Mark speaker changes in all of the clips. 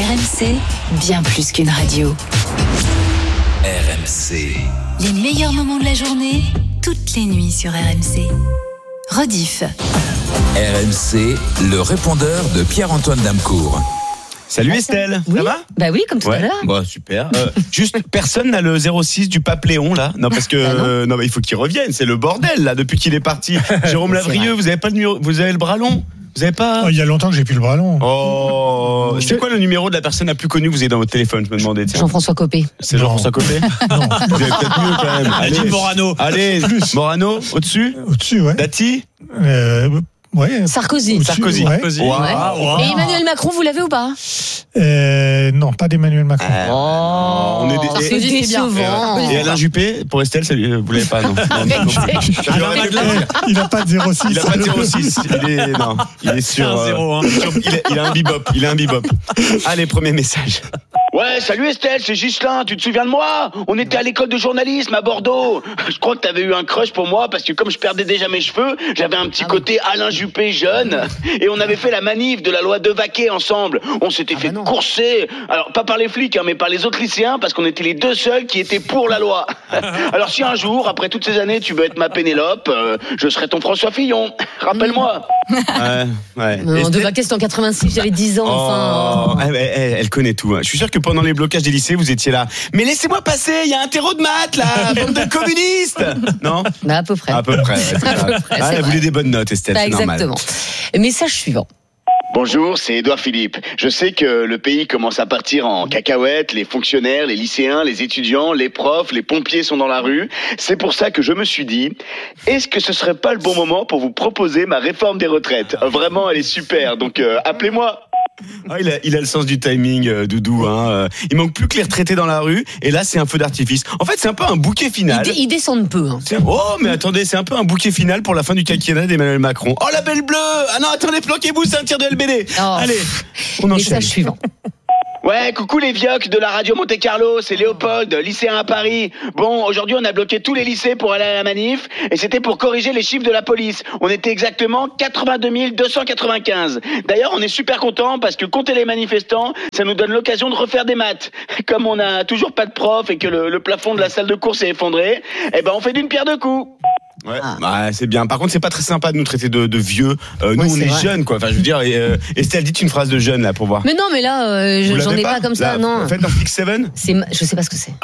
Speaker 1: RMC, bien plus qu'une radio.
Speaker 2: RMC.
Speaker 1: Les meilleurs moments de la journée, toutes les nuits sur RMC. Rediff.
Speaker 2: RMC, le répondeur de Pierre-Antoine Damcourt.
Speaker 3: Salut Estelle,
Speaker 4: oui.
Speaker 3: Ça va ?
Speaker 4: Bah oui, comme tout à l'heure.
Speaker 3: Bon, super. Juste, personne n'a le 06 du Pape Léon là ? Non, parce que non, mais il faut qu'il revienne. C'est le bordel là depuis qu'il est parti. Jérôme Lavrieux, vous avez pas le numéro ? Vous avez le bras long ? Vous avez pas ?
Speaker 5: Il y a longtemps que j'ai plus le bras long.
Speaker 3: Oh, c'est quoi le numéro de la personne la plus connue que vous avez dans votre téléphone ? Je me demandais. Tiens.
Speaker 4: Jean-François Copé.
Speaker 3: C'est Jean-François Copé ?
Speaker 5: Non.
Speaker 3: Vous avez peut-être mieux quand même. Allez,
Speaker 5: Morano.
Speaker 3: Allez,
Speaker 5: Plus.
Speaker 3: Morano, au-dessus ?
Speaker 5: Au-dessus, ouais.
Speaker 3: Dati ?
Speaker 5: Ouais.
Speaker 4: Sarkozy.
Speaker 3: Sarkozy.
Speaker 5: Ouais.
Speaker 3: Wow.
Speaker 4: Et Emmanuel Macron, vous l'avez ou pas ?
Speaker 5: Non, pas d'Emmanuel Macron.
Speaker 3: On est des...
Speaker 4: C'est décevant.
Speaker 3: Et Alain Juppé, pour Estelle, vous l'avez pas, non.
Speaker 5: Il n'a pas de 06.
Speaker 3: Il a pas de 06. Il est sur. Il a un bebop. Allez, premier message.
Speaker 6: Ouais, salut Estelle, c'est Ghislain, tu te souviens de moi ? On était à l'école de journalisme à Bordeaux. Je crois que t'avais eu un crush pour moi parce que comme je perdais déjà mes cheveux, j'avais un petit côté Alain Juppé jeune. Et on avait fait la manif de la loi Devaquet ensemble. On s'était fait courser. Alors, pas par les flics, mais par les autres lycéens parce qu'on était les deux seuls qui étaient pour la loi. Alors si un jour, après toutes ces années, tu veux être ma Pénélope, je serai ton François Fillon. Rappelle-moi.
Speaker 3: Ouais.
Speaker 4: Non, Devaquet, c'était en 86, j'avais 10 ans, enfin.
Speaker 3: Elle connaît tout. Hein. Je suis sûr que pendant les blocages des lycées, vous étiez là. Mais laissez-moi passer, il y a un terreau de maths là, bande de communistes. Non ?
Speaker 4: Bah, à peu près.
Speaker 3: À peu près. Elle voulait des bonnes notes, Estelle,
Speaker 4: Bah,
Speaker 3: c'est normal.
Speaker 4: exactement. Message suivant.
Speaker 6: Bonjour, c'est Édouard Philippe. Je sais que le pays commence à partir en cacahuète, les fonctionnaires, les lycéens, les étudiants, les profs, les pompiers sont dans la rue. C'est pour ça que je me suis dit, est-ce que ce serait pas le bon moment pour vous proposer ma réforme des retraites ? Vraiment, elle est super, donc appelez-moi.
Speaker 3: Il a le sens du timing, Doudou. Hein. Il manque plus que les retraités dans la rue, et là c'est un feu d'artifice. En fait, c'est un peu un bouquet final.
Speaker 4: Ils descendent peu. Hein.
Speaker 3: Oh, mais attendez, c'est un peu un bouquet final pour la fin du quinquennat d'Emmanuel Macron. Oh, la belle bleue ! Ah non, attendez, planquez-vous, c'est un tir de LBD.
Speaker 4: Oh.
Speaker 3: Allez, on enchaîne.
Speaker 4: Message suivant.
Speaker 6: Ouais, coucou les vioques de la radio Monte Carlo, c'est Léopold, lycéen à Paris. Bon, aujourd'hui on a bloqué tous les lycées pour aller à la manif, et c'était pour corriger les chiffres de la police. On était exactement 82 295. D'ailleurs, on est super contents parce que compter les manifestants, ça nous donne l'occasion de refaire des maths. Comme on n'a toujours pas de prof et que le plafond de la salle de cours s'est effondré, on fait d'une pierre deux coups.
Speaker 3: Ouais, bah, c'est bien. Par contre, c'est pas très sympa de nous traiter de vieux. Nous, on est jeunes, quoi. Enfin, je veux dire, Estelle, dites une phrase de jeune, là, pour voir.
Speaker 4: Mais non, mais là, j'en ai pas comme ça, non.
Speaker 3: Faites un Flick 7.
Speaker 4: Je sais pas ce que c'est.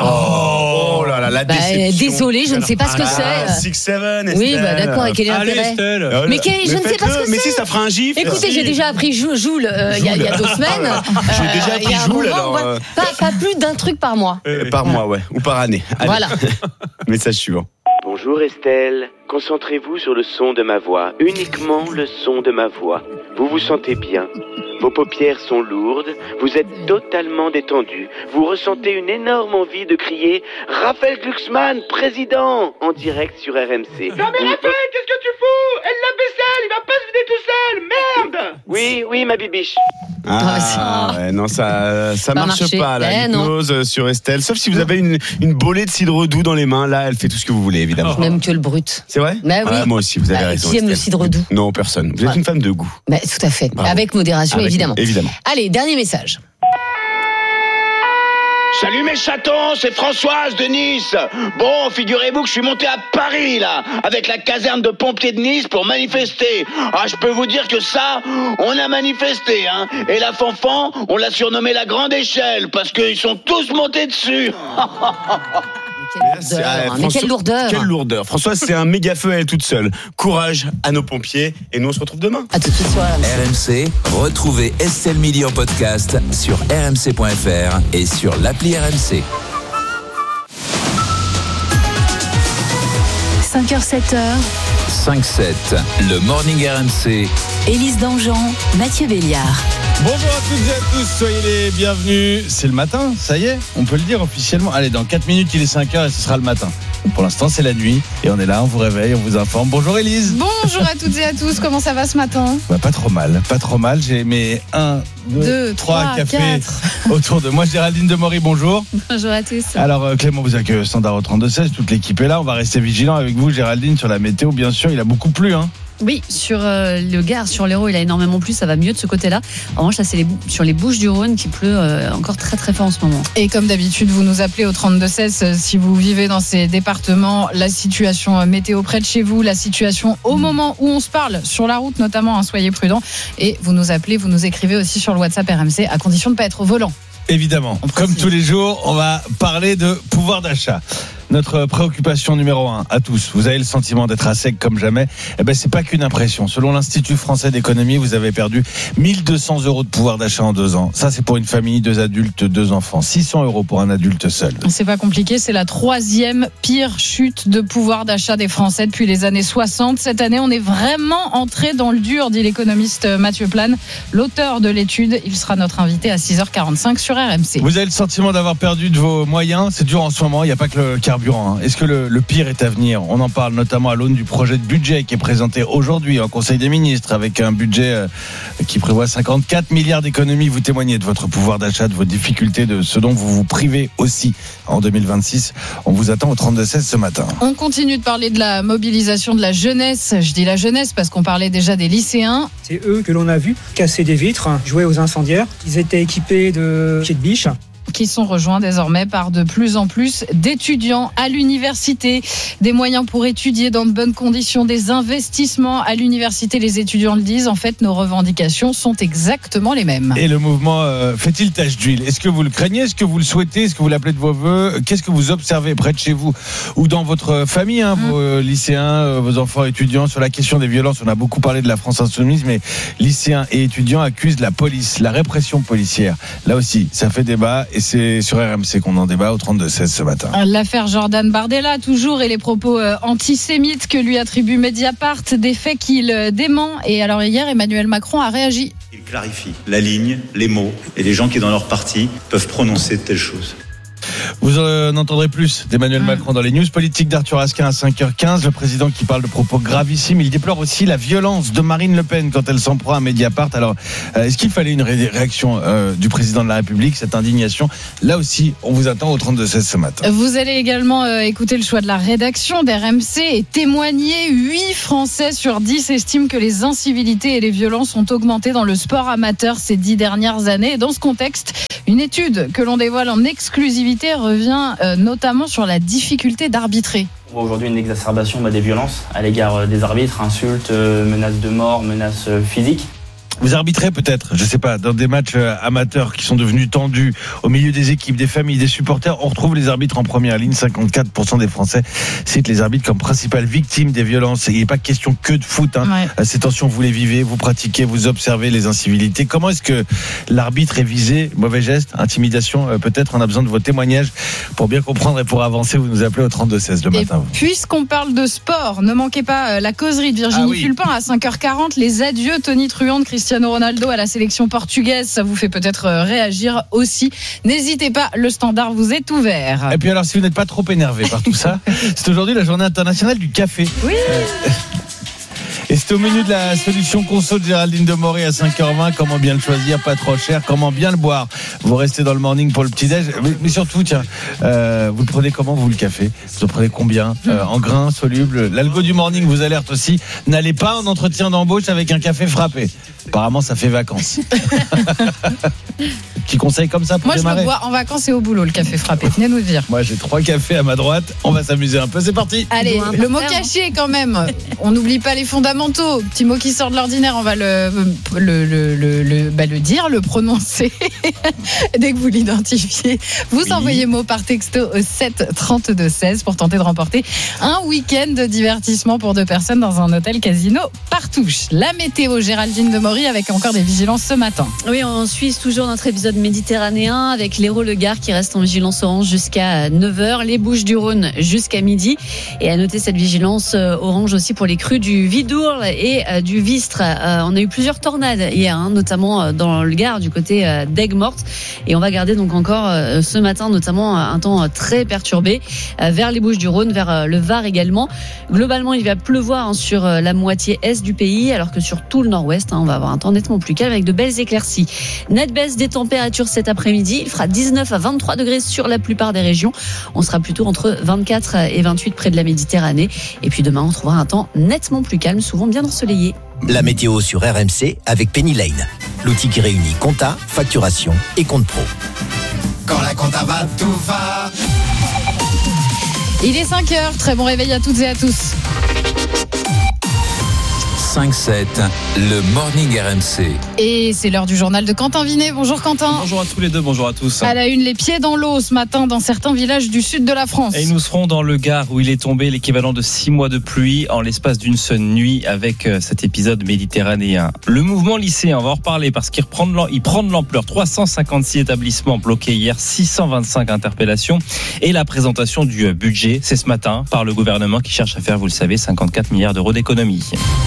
Speaker 3: Oh là là, la déception.
Speaker 4: Désolé, je ne sais pas ce que c'est.
Speaker 3: 6-7, Estelle.
Speaker 4: Oui, bah d'accord, et quel est l'intérêt ? Mais je ne sais pas ce que c'est.
Speaker 3: Mais si, ça fera un gif.
Speaker 4: Écoutez, j'ai déjà appris Joule il y a 2 semaines.
Speaker 3: J'ai déjà appris Joule, alors.
Speaker 4: Pas plus d'un truc par mois.
Speaker 3: Par mois, ouais. Ou par année. Allez.
Speaker 4: Voilà.
Speaker 3: Message suivant.
Speaker 7: Bonjour Estelle, concentrez-vous sur le son de ma voix, uniquement le son de ma voix. Vous vous sentez bien, vos paupières sont lourdes, vous êtes totalement détendu, vous ressentez une énorme envie de crier « Raphaël Glucksmann, président !» en direct sur RMC.
Speaker 6: Non mais Raphaël, qu'est-ce que tu fous ? Elle l'a vaisselle, il va pas se vider tout seul, merde !
Speaker 7: Oui, ma bibiche.
Speaker 3: Ouais, non, ça marche
Speaker 4: marché.
Speaker 3: pas, la hypnose sur Estelle. Sauf si vous avez une bolée de cidre doux dans les mains, là, elle fait tout ce que vous voulez, évidemment.
Speaker 4: Je n'aime que le brut.
Speaker 3: C'est vrai ?
Speaker 4: Bah oui.
Speaker 3: Moi aussi, vous avez raison.
Speaker 4: Qui aime le
Speaker 3: Estelle.
Speaker 4: cidre doux ?
Speaker 3: Non, personne. Vous êtes une femme de goût.
Speaker 4: Bah, tout à fait.
Speaker 3: Bravo.
Speaker 4: Avec modération, évidemment.
Speaker 3: Évidemment.
Speaker 4: Allez, dernier message.
Speaker 6: Salut mes chatons, c'est Françoise de Nice. Bon, figurez-vous que je suis monté à Paris, là, avec la caserne de pompiers de Nice pour manifester. Ah, je peux vous dire que ça, on a manifesté, hein. Et la fanfan, on l'a surnommée la grande échelle, parce qu'ils sont tous montés dessus.
Speaker 4: Mais quelle lourdeur.
Speaker 3: Quelle lourdeur. Françoise, c'est un méga feu à elle toute seule. Courage à nos pompiers, et nous on se retrouve demain.
Speaker 4: À tout de suite sur
Speaker 2: RMC, retrouvez Estelle Midi en podcast sur rmc.fr et sur l'appli RMC.
Speaker 1: 5h, 7h,
Speaker 2: 5-7, le Morning RMC.
Speaker 1: Élise Dangean, Mathieu Béliard.
Speaker 8: Bonjour à toutes et à tous, soyez les bienvenus. C'est le matin, ça y est, on peut le dire officiellement. Allez, dans 4 minutes, il est 5h et ce sera le matin. Pour l'instant, c'est la nuit et on est là, on vous réveille, on vous informe. Bonjour Élise.
Speaker 9: Bonjour à toutes et à tous, comment ça va ce matin ?
Speaker 8: Bah, pas trop mal. J'ai mes 1, 2, 3 cafés
Speaker 9: 4.
Speaker 8: autour de moi. Géraldine Demory, bonjour.
Speaker 9: Bonjour à tous.
Speaker 8: Alors Clément vous accueille au standard au 32-16, toute l'équipe est là. On va rester vigilant avec vous Géraldine sur la météo, bien sûr, il a beaucoup plu, hein.
Speaker 10: Oui, sur le Gard, sur l'Hérault, il a énormément plu, ça va mieux de ce côté-là. En revanche, là, c'est sur les Bouches-du-Rhône qui pleut encore très très fort en ce moment.
Speaker 9: Et comme d'habitude, vous nous appelez au 32-16 si vous vivez dans ces départements, la situation météo près de chez vous, la situation au moment où on se parle, sur la route notamment, hein, soyez prudents. Et vous nous appelez, vous nous écrivez aussi sur le WhatsApp RMC, à condition de ne pas être au volant.
Speaker 8: Évidemment, comme tous les jours, on va parler de pouvoir d'achat. Notre préoccupation numéro 1 à tous, vous avez le sentiment d'être à sec comme jamais. Eh ben, c'est pas qu'une impression. Selon l'Institut français d'économie, vous avez perdu 1200 € de pouvoir d'achat en 2 ans. Ça, c'est pour une famille, 2 adultes, 2 enfants. 600 € pour un adulte seul.
Speaker 9: C'est pas compliqué, c'est la 3e pire chute de pouvoir d'achat des Français depuis les années 60. Cette année, on est vraiment entré dans le dur, dit l'économiste Mathieu Plane, l'auteur de l'étude. Il sera notre invité à 6h45 sur RMC.
Speaker 8: Vous avez le sentiment d'avoir perdu de vos moyens. C'est dur en ce moment, il n'y a pas que le carburant. Est-ce que le pire est à venir ? On en parle notamment à l'aune du projet de budget qui est présenté aujourd'hui en Conseil des ministres avec un budget qui prévoit 54 milliards d'économies. Vous témoignez de votre pouvoir d'achat, de vos difficultés, de ce dont vous vous privez aussi en 2026. On vous attend au 32-16 ce matin.
Speaker 9: On continue de parler de la mobilisation de la jeunesse. Je dis la jeunesse parce qu'on parlait déjà des lycéens.
Speaker 11: C'est eux que l'on a vu casser des vitres, jouer aux incendiaires. Ils étaient équipés de pieds de biche.
Speaker 9: Qui sont rejoints désormais par de plus en plus d'étudiants à l'université, des moyens pour étudier dans de bonnes conditions, des investissements à l'université. Les étudiants le disent, en fait, nos revendications sont exactement les mêmes.
Speaker 8: Et le mouvement fait-il tache d'huile ? Est-ce que vous le craignez ? Est-ce que vous le souhaitez ? Est-ce que vous l'appelez de vos voeux ? Qu'est-ce que vous observez près de chez vous ou dans votre famille, vos lycéens, vos enfants étudiants, sur la question des violences ? On a beaucoup parlé de la France insoumise, mais lycéens et étudiants accusent la police, la répression policière. Là aussi, ça fait débat. Et c'est sur RMC qu'on en débat au 32-16 ce matin.
Speaker 9: L'affaire Jordan Bardella, toujours, et les propos antisémites que lui attribue Mediapart, des faits qu'il dément. Et alors hier, Emmanuel Macron a réagi.
Speaker 12: Il clarifie la ligne, les mots, et les gens qui dans leur parti peuvent prononcer de telles choses.
Speaker 8: Vous en entendrez plus d'Emmanuel Macron dans les news politiques d'Arthur Asquin à 5h15. Le président qui parle de propos gravissimes. Il déplore aussi la violence de Marine Le Pen quand elle s'en prend à Mediapart. Alors, est-ce qu'il fallait une réaction du président de la République, cette indignation ? Là aussi, on vous attend au 32-16 ce matin.
Speaker 9: Vous allez également écouter le choix de la rédaction d'RMC et témoigner. 8 Français sur 10 estiment que les incivilités et les violences ont augmenté dans le sport amateur ces 10 dernières années. Et dans ce contexte, une étude que l'on dévoile en exclusivité revient notamment sur la difficulté d'arbitrer.
Speaker 13: On voit aujourd'hui une exacerbation des violences à l'égard des arbitres, insultes, menaces de mort, menaces physiques.
Speaker 8: Vous arbitrez peut-être, je sais pas, dans des matchs amateurs qui sont devenus tendus, au milieu des équipes, des familles, des supporters, on retrouve les arbitres en première ligne. 54% des Français citent les arbitres comme principales victimes des violences. Il n'est pas question que de foot. Ces tensions, vous les vivez, vous pratiquez, vous observez les incivilités. Comment est-ce que l'arbitre est visé ? Mauvais geste, intimidation, peut-être. On a besoin de vos témoignages pour bien comprendre et pour avancer. Vous nous appelez au 32-16 le matin.
Speaker 9: Puisqu'on parle de sport, ne manquez pas la causerie de Virginie Fulpin à 5h40. Les adieux Tony Truant de Cristiano Ronaldo à la sélection portugaise, ça vous fait peut-être réagir aussi. N'hésitez pas, le standard vous est ouvert.
Speaker 8: Et puis alors, si vous n'êtes pas trop énervé par tout ça, c'est aujourd'hui la journée internationale du café.
Speaker 9: Oui.
Speaker 8: Et c'est au menu de la solution conso de Géraldine Demory à 5h20. Comment bien le choisir, pas trop cher, comment bien le boire. Vous restez dans le morning pour le petit-déj. Mais surtout, tiens, vous le prenez comment, vous, le café ? Vous en prenez combien ? En grains, soluble ? L'algo du morning vous alerte aussi. N'allez pas en entretien d'embauche avec un café frappé. Apparemment, ça fait vacances. Petit conseil comme ça pour
Speaker 9: moi,
Speaker 8: démarrer.
Speaker 9: je le bois en vacances et au boulot, le café frappé. Venez nous dire.
Speaker 8: Moi, j'ai 3 cafés à ma droite. On va s'améuser un peu. C'est parti.
Speaker 9: Allez, le mot caché quand même. On n'oublie pas les fondamentaux. Petit mot qui sort de l'ordinaire. On va le dire, le prononcer. Dès que vous l'identifiez, vous envoyez mot par texto au 7 32 16 pour tenter de remporter un week-end de divertissement pour 2 personnes dans un hôtel casino Partouche. La météo, Géraldine Demory, avec encore des vigilances ce matin.
Speaker 10: Oui, on suit toujours notre épisode méditerranéen avec l'Hérault, le Gard qui reste en vigilance orange jusqu'à 9h, les Bouches-du-Rhône jusqu'à midi. Et à noter cette vigilance orange aussi pour les crues du Vidourle et du Vistre. On a eu plusieurs tornades hier, notamment dans le Gard du côté d'Aigues-Mortes. Et on va garder donc encore ce matin notamment un temps très perturbé vers les Bouches-du-Rhône, vers le Var également. Globalement, il va pleuvoir sur la moitié est du pays, alors que sur tout le nord-ouest, on va avoir un temps nettement plus calme avec de belles éclaircies. Nette baisse des températures températures cet après-midi. Il fera 19 à 23 degrés sur la plupart des régions. On sera plutôt entre 24 et 28 près de la Méditerranée. Et puis demain, on trouvera un temps nettement plus calme, souvent bien ensoleillé.
Speaker 14: La météo sur RMC avec Penny Lane, l'outil qui réunit compta, facturation et compte pro.
Speaker 15: Quand la compta va, tout va.
Speaker 9: Il est 5h, très bon réveil à toutes et à tous.
Speaker 2: 5-7, le Morning RMC.
Speaker 9: Et c'est l'heure du journal de Quentin Vinet. Bonjour Quentin.
Speaker 16: Bonjour à tous les deux, bonjour à tous.
Speaker 9: À la une, les pieds dans l'eau ce matin dans certains villages du sud de la France.
Speaker 16: Et nous serons dans le Gard où il est tombé l'équivalent de 6 mois de pluie en l'espace d'une seule nuit avec cet épisode méditerranéen. Le mouvement lycéen, on va en reparler parce qu'il prend de l'ampleur. 356 établissements bloqués hier, 625 interpellations et la présentation du budget, c'est ce matin par le gouvernement qui cherche à faire, vous le savez, 54 milliards d'euros d'économies.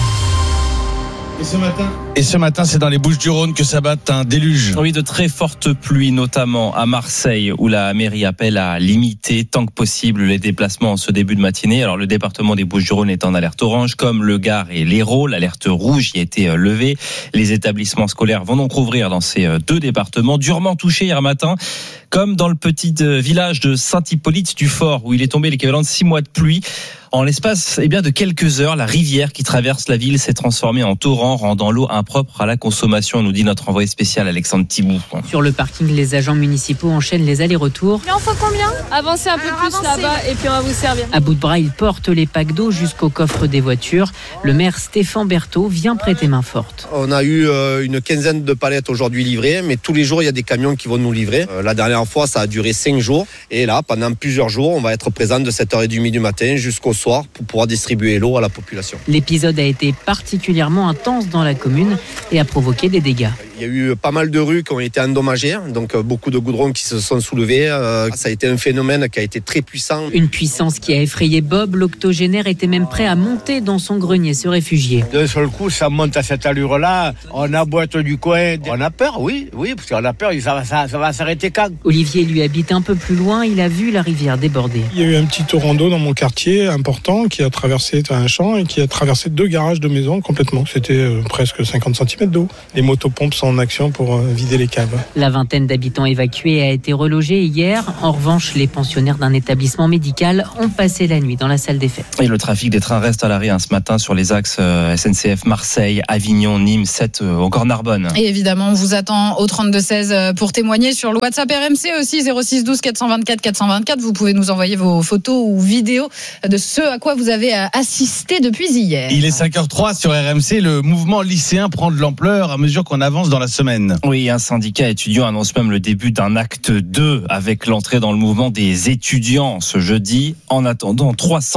Speaker 8: Et ce matin, c'est dans les Bouches-du-Rhône que s'abatte un déluge.
Speaker 16: Oui, de très fortes pluies, notamment à Marseille, où la mairie appelle à limiter tant que possible les déplacements en ce début de matinée. Alors, le département des Bouches-du-Rhône est en alerte orange, comme le Gard et l'Hérault. L'alerte rouge y a été levée. Les établissements scolaires vont donc rouvrir dans ces deux départements, durement touchés hier matin, comme dans le petit village de Saint-Hippolyte-du-Fort, où il est tombé l'équivalent de 6 mois de pluie. En l'espace de quelques heures, la rivière qui traverse la ville s'est transformée en torrent, rendant l'eau impropre à la consommation, nous dit notre envoyé spécial Alexandre Thibault.
Speaker 17: Sur le parking, les agents municipaux enchaînent les allers-retours.
Speaker 18: Il en faut combien ? Avancez un peu plus là-bas et puis on va vous servir.
Speaker 17: À bout de bras, ils portent les packs d'eau jusqu'au coffre des voitures. Le maire Stéphane Berthaud vient prêter main forte.
Speaker 19: On a eu une quinzaine de palettes aujourd'hui livrées, mais tous les jours, il y a des camions qui vont nous livrer. La dernière fois, ça a duré 5 jours. Et là, pendant plusieurs jours, on va être présent de 7h30 du matin jusqu'au soir pour pouvoir distribuer l'eau à la population.
Speaker 17: L'épisode a été particulièrement intense dans la commune et a provoqué des dégâts.
Speaker 19: Il y a eu pas mal de rues qui ont été endommagées, donc beaucoup de goudrons qui se sont soulevés. Ça a été un phénomène qui a été très puissant.
Speaker 17: Une puissance qui a effrayé Bob. L'octogénaire était même prêt à monter dans son grenier, se réfugier.
Speaker 20: D'un seul coup, ça monte à cette allure-là. On aboite du coin. On a peur, oui, parce qu'on a peur. Ça va s'arrêter quand ?
Speaker 17: Olivier lui habite un peu plus loin. Il a vu la rivière déborder.
Speaker 5: Il y a eu un petit torrent d'eau dans mon quartier important qui a traversé un champ et qui a traversé 2 garages de maison complètement. C'était presque 50 cm d'eau. Les motopompes sont en action pour vider les caves.
Speaker 17: La vingtaine d'habitants évacués a été relogée hier. En revanche, les pensionnaires d'un établissement médical ont passé la nuit dans la salle des fêtes.
Speaker 16: Et le trafic des trains reste à l'arrêt ce matin sur les axes SNCF Marseille, Avignon, Nîmes, 7, encore Narbonne.
Speaker 9: Et évidemment, on vous attend au 32-16 pour témoigner sur le WhatsApp RMC aussi, 06 12 424 424. Vous pouvez nous envoyer vos photos ou vidéos de ce à quoi vous avez assisté depuis hier.
Speaker 8: Il est 5h03 sur RMC. Le mouvement lycéen prend de l'ampleur à mesure qu'on avance dans la semaine.
Speaker 16: Oui, un syndicat étudiant annonce même le début d'un acte 2 avec l'entrée dans le mouvement des étudiants ce jeudi. En attendant,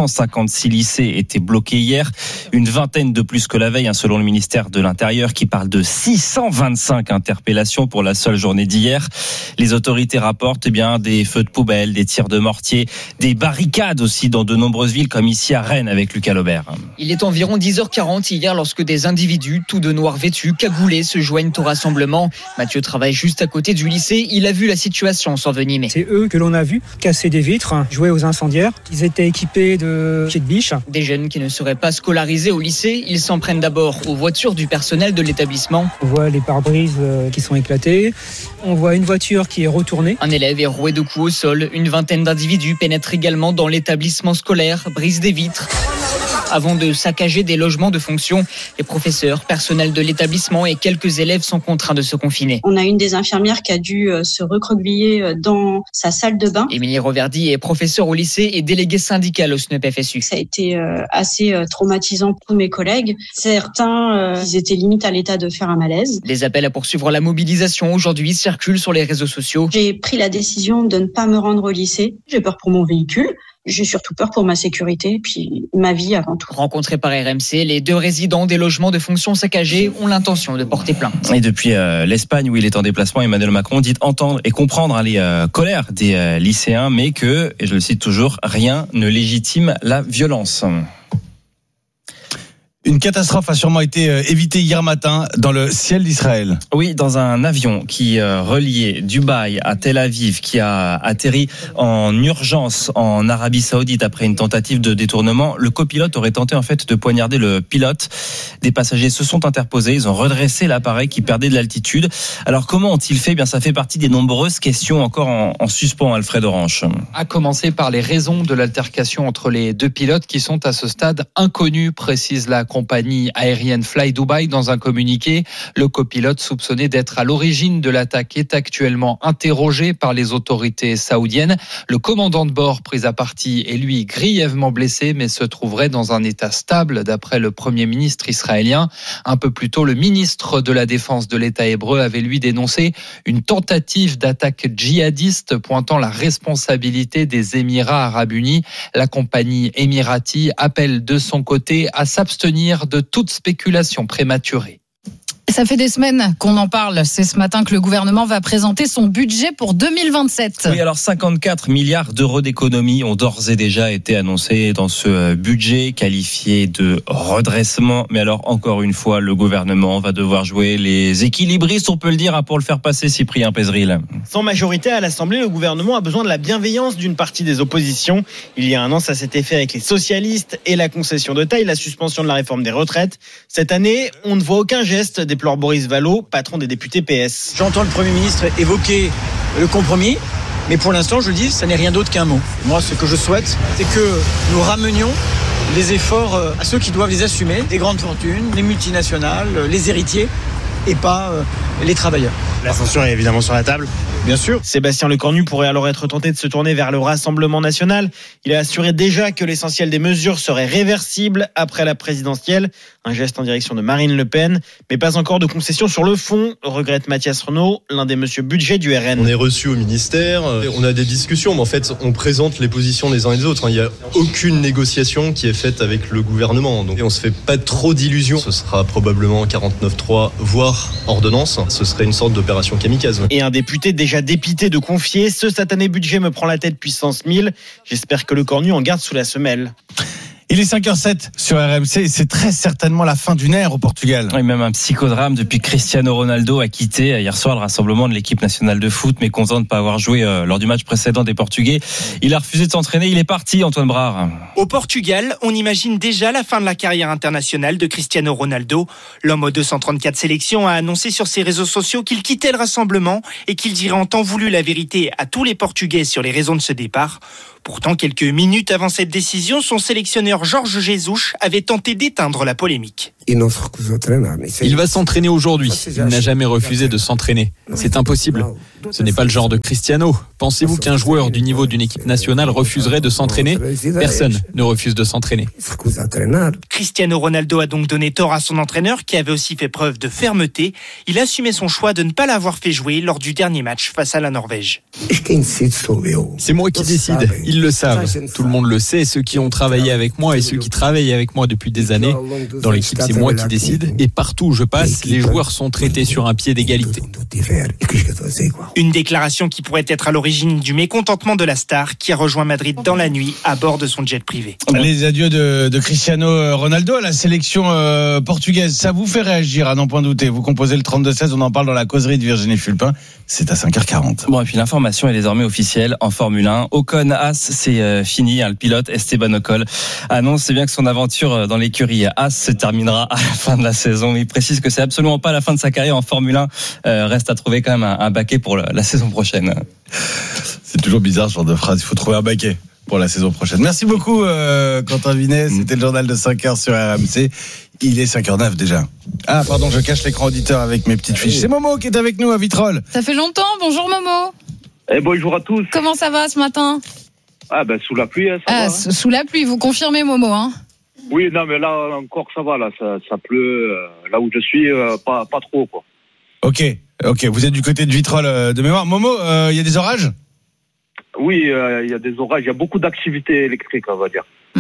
Speaker 16: 356 lycées étaient bloqués hier, une vingtaine de plus que la veille, selon le ministère de l'Intérieur qui parle de 625 interpellations pour la seule journée d'hier. Les autorités rapportent des feux de poubelle, des tirs de mortier, des barricades aussi dans de nombreuses villes comme ici à Rennes avec Lucas Laubert.
Speaker 21: Il est environ 10h40 hier lorsque des individus, tout de noir vêtus, cagoulés, se joignent au rassemblement. Mathieu travaille juste à côté du lycée. Il a vu la situation s'envenimer.
Speaker 11: C'est eux que l'on a vu casser des vitres, jouer aux incendiaires. Ils étaient équipés de pieds de biche.
Speaker 21: Des jeunes qui ne seraient pas scolarisés au lycée. Ils s'en prennent d'abord aux voitures du personnel de l'établissement.
Speaker 11: On voit les pare-brises qui sont éclatées. On voit une voiture qui est retournée.
Speaker 21: Un élève est roué de coups au sol. Une vingtaine d'individus pénètrent également dans l'établissement scolaire, brisent des vitres avant de saccager des logements de fonction. Les professeurs, personnel de l'établissement et quelques élèves sont contraints de se confiner.
Speaker 22: On a une des infirmières qui a dû se recroqueviller dans sa salle de bain.
Speaker 21: Émilie Roverdi est professeure au lycée et déléguée syndicale au SNEP FSU.
Speaker 22: Ça a été assez traumatisant pour tous mes collègues. Certains, ils étaient limite à l'état de faire un malaise.
Speaker 21: Les appels à poursuivre la mobilisation aujourd'hui circulent sur les réseaux sociaux.
Speaker 22: J'ai pris la décision de ne pas me rendre au lycée. J'ai peur pour mon véhicule. J'ai surtout peur pour ma sécurité, puis ma vie avant tout.
Speaker 21: Rencontrés par RMC, les 2 résidents des logements de fonction saccagés ont l'intention de porter plainte.
Speaker 16: Et depuis l'Espagne où il est en déplacement, Emmanuel Macron dit entendre et comprendre les colères des lycéens, mais que, et je le cite toujours, rien ne légitime la violence.
Speaker 8: Une catastrophe a sûrement été évitée hier matin dans le ciel d'Israël.
Speaker 16: Oui, dans un avion qui reliait Dubaï à Tel Aviv, qui a atterri en urgence en Arabie Saoudite après une tentative de détournement. Le copilote aurait tenté en fait de poignarder le pilote. Des passagers se sont interposés, ils ont redressé l'appareil qui perdait de l'altitude. Alors comment ont-ils fait ? Bien, ça fait partie des nombreuses questions encore en suspens, Alfred Orange.
Speaker 6: À commencer par les raisons de l'altercation entre les deux pilotes qui sont à ce stade inconnues, précise la compagnie aérienne Fly Dubai dans un communiqué. Le copilote soupçonné d'être à l'origine de l'attaque est actuellement interrogé par les autorités saoudiennes. Le commandant de bord pris à partie est lui grièvement blessé mais se trouverait dans un état stable d'après le premier ministre israélien. Un peu plus tôt, le ministre de la Défense de l'État hébreu avait lui dénoncé une tentative d'attaque djihadiste pointant la responsabilité des Émirats arabes unis. La compagnie Emirati appelle de son côté à s'abstenir de toute spéculation prématurée.
Speaker 9: Ça fait des semaines qu'on en parle. C'est ce matin que le gouvernement va présenter son budget pour 2027.
Speaker 16: Oui, alors 54 milliards d'euros d'économies ont d'ores et déjà été annoncés dans ce budget qualifié de redressement. Mais alors, encore une fois, le gouvernement va devoir jouer les équilibristes, on peut le dire, pour le faire passer, Cyprien Pézeril.
Speaker 7: Sans majorité à l'Assemblée, le gouvernement a besoin de la bienveillance d'une partie des oppositions. Il y a un an, ça s'était fait avec les socialistes et la concession de taille, la suspension de la réforme des retraites. Cette année, on ne voit aucun geste, déplore Boris Vallaud, patron des députés PS.
Speaker 23: J'entends le Premier ministre évoquer le compromis, mais pour l'instant, je le dis, ça n'est rien d'autre qu'un mot. Moi, ce que je souhaite, c'est que nous ramenions les efforts à ceux qui doivent les assumer, les grandes fortunes, les multinationales, les héritiers, et pas les travailleurs.
Speaker 7: La censure est évidemment sur la table.
Speaker 23: Bien sûr.
Speaker 7: Sébastien Lecornu pourrait alors être tenté de se tourner vers le Rassemblement national. Il a assuré déjà que l'essentiel des mesures serait réversible après la présidentielle. Un geste en direction de Marine Le Pen, mais pas encore de concession sur le fond, regrette Mathias Renaud, l'un des monsieur budget du RN.
Speaker 24: On est reçu au ministère, on a des discussions, mais en fait, on présente les positions des uns et des autres. Il n'y a aucune négociation qui est faite avec le gouvernement. Donc, on se fait pas trop d'illusions. Ce sera probablement 49.3, voire ordonnance. Ce serait une sorte d'opération kamikaze.
Speaker 7: Et un député déjà dépité de confier, ce satané budget me prend la tête puissance 1000. J'espère que Lecornu en garde sous la semelle.
Speaker 8: Il est 5h07 sur RMC et c'est très certainement la fin d'une ère au Portugal.
Speaker 16: Oui, même un psychodrame depuis Cristiano Ronaldo a quitté hier soir le rassemblement de l'équipe nationale de foot, mais content de ne pas avoir joué lors du match précédent des Portugais. Il a refusé de s'entraîner, il est parti, Antoine Brard.
Speaker 25: Au Portugal, on imagine déjà la fin de la carrière internationale de Cristiano Ronaldo. L'homme aux 234 sélections a annoncé sur ses réseaux sociaux qu'il quittait le rassemblement et qu'il dirait en temps voulu la vérité à tous les Portugais sur les raisons de ce départ. Pourtant, quelques minutes avant cette décision, son sélectionneur Jorge Jesus avait tenté d'éteindre la polémique.
Speaker 26: Il va s'entraîner aujourd'hui. Il n'a jamais refusé de s'entraîner. C'est impossible. Ce n'est pas le genre de Cristiano. Pensez-vous qu'un joueur du niveau d'une équipe nationale refuserait de s'entraîner ? Personne ne refuse de s'entraîner.
Speaker 25: Cristiano Ronaldo a donc donné tort à son entraîneur qui avait aussi fait preuve de fermeté. Il a assumé son choix de ne pas l'avoir fait jouer lors du dernier match face à la Norvège.
Speaker 26: C'est moi qui décide. Ils le savent. Tout le monde le sait. Ceux qui ont travaillé avec moi et ceux qui travaillent avec moi depuis des années. Dans l'équipe, c'est moi qui décide. Et partout où je passe, les joueurs sont traités sur un pied d'égalité.
Speaker 25: Une déclaration qui pourrait être à l'origine du mécontentement de la star qui a rejoint Madrid dans la nuit à bord de son jet privé.
Speaker 8: Les adieux de Cristiano Ronaldo à la sélection portugaise, ça vous fait réagir à n'en point douter. Vous composez le 32-16, on en parle dans la causerie de Virginie Fulpin. C'est à 5h40.
Speaker 16: Bon, et puis l'information est désormais officielle en Formule 1. Ocon Haas, c'est fini. Le pilote Esteban Ocon annonce bien que son aventure dans l'écurie Haas se terminera à la fin de la saison. Il précise que c'est absolument pas la fin de sa carrière en Formule 1. Reste à trouver quand même un baquet pour la saison prochaine.
Speaker 8: C'est toujours bizarre ce genre de phrase. Il faut trouver un baquet pour la saison prochaine. Merci beaucoup Quentin Vinet. C'était le journal de 5h sur RMC. Il est 5h09 déjà. Ah pardon, je cache l'écran auditeur avec mes petites fiches. C'est Momo qui est avec nous à Vitrolles.
Speaker 9: Ça fait longtemps, bonjour Momo.
Speaker 27: Bonjour à tous.
Speaker 9: Comment ça va ce matin ?
Speaker 27: Sous la pluie, ça va.
Speaker 9: Sous la pluie, vous confirmez Momo, hein ?
Speaker 27: Oui, non, mais là encore ça va, là, ça pleut. Là où je suis, pas trop, quoi.
Speaker 8: Ok, vous êtes du côté de Vitrolles de mémoire. Momo, il y a des orages ?
Speaker 27: Oui, il y a des orages, il y a beaucoup d'activités électriques, on va dire.
Speaker 9: Et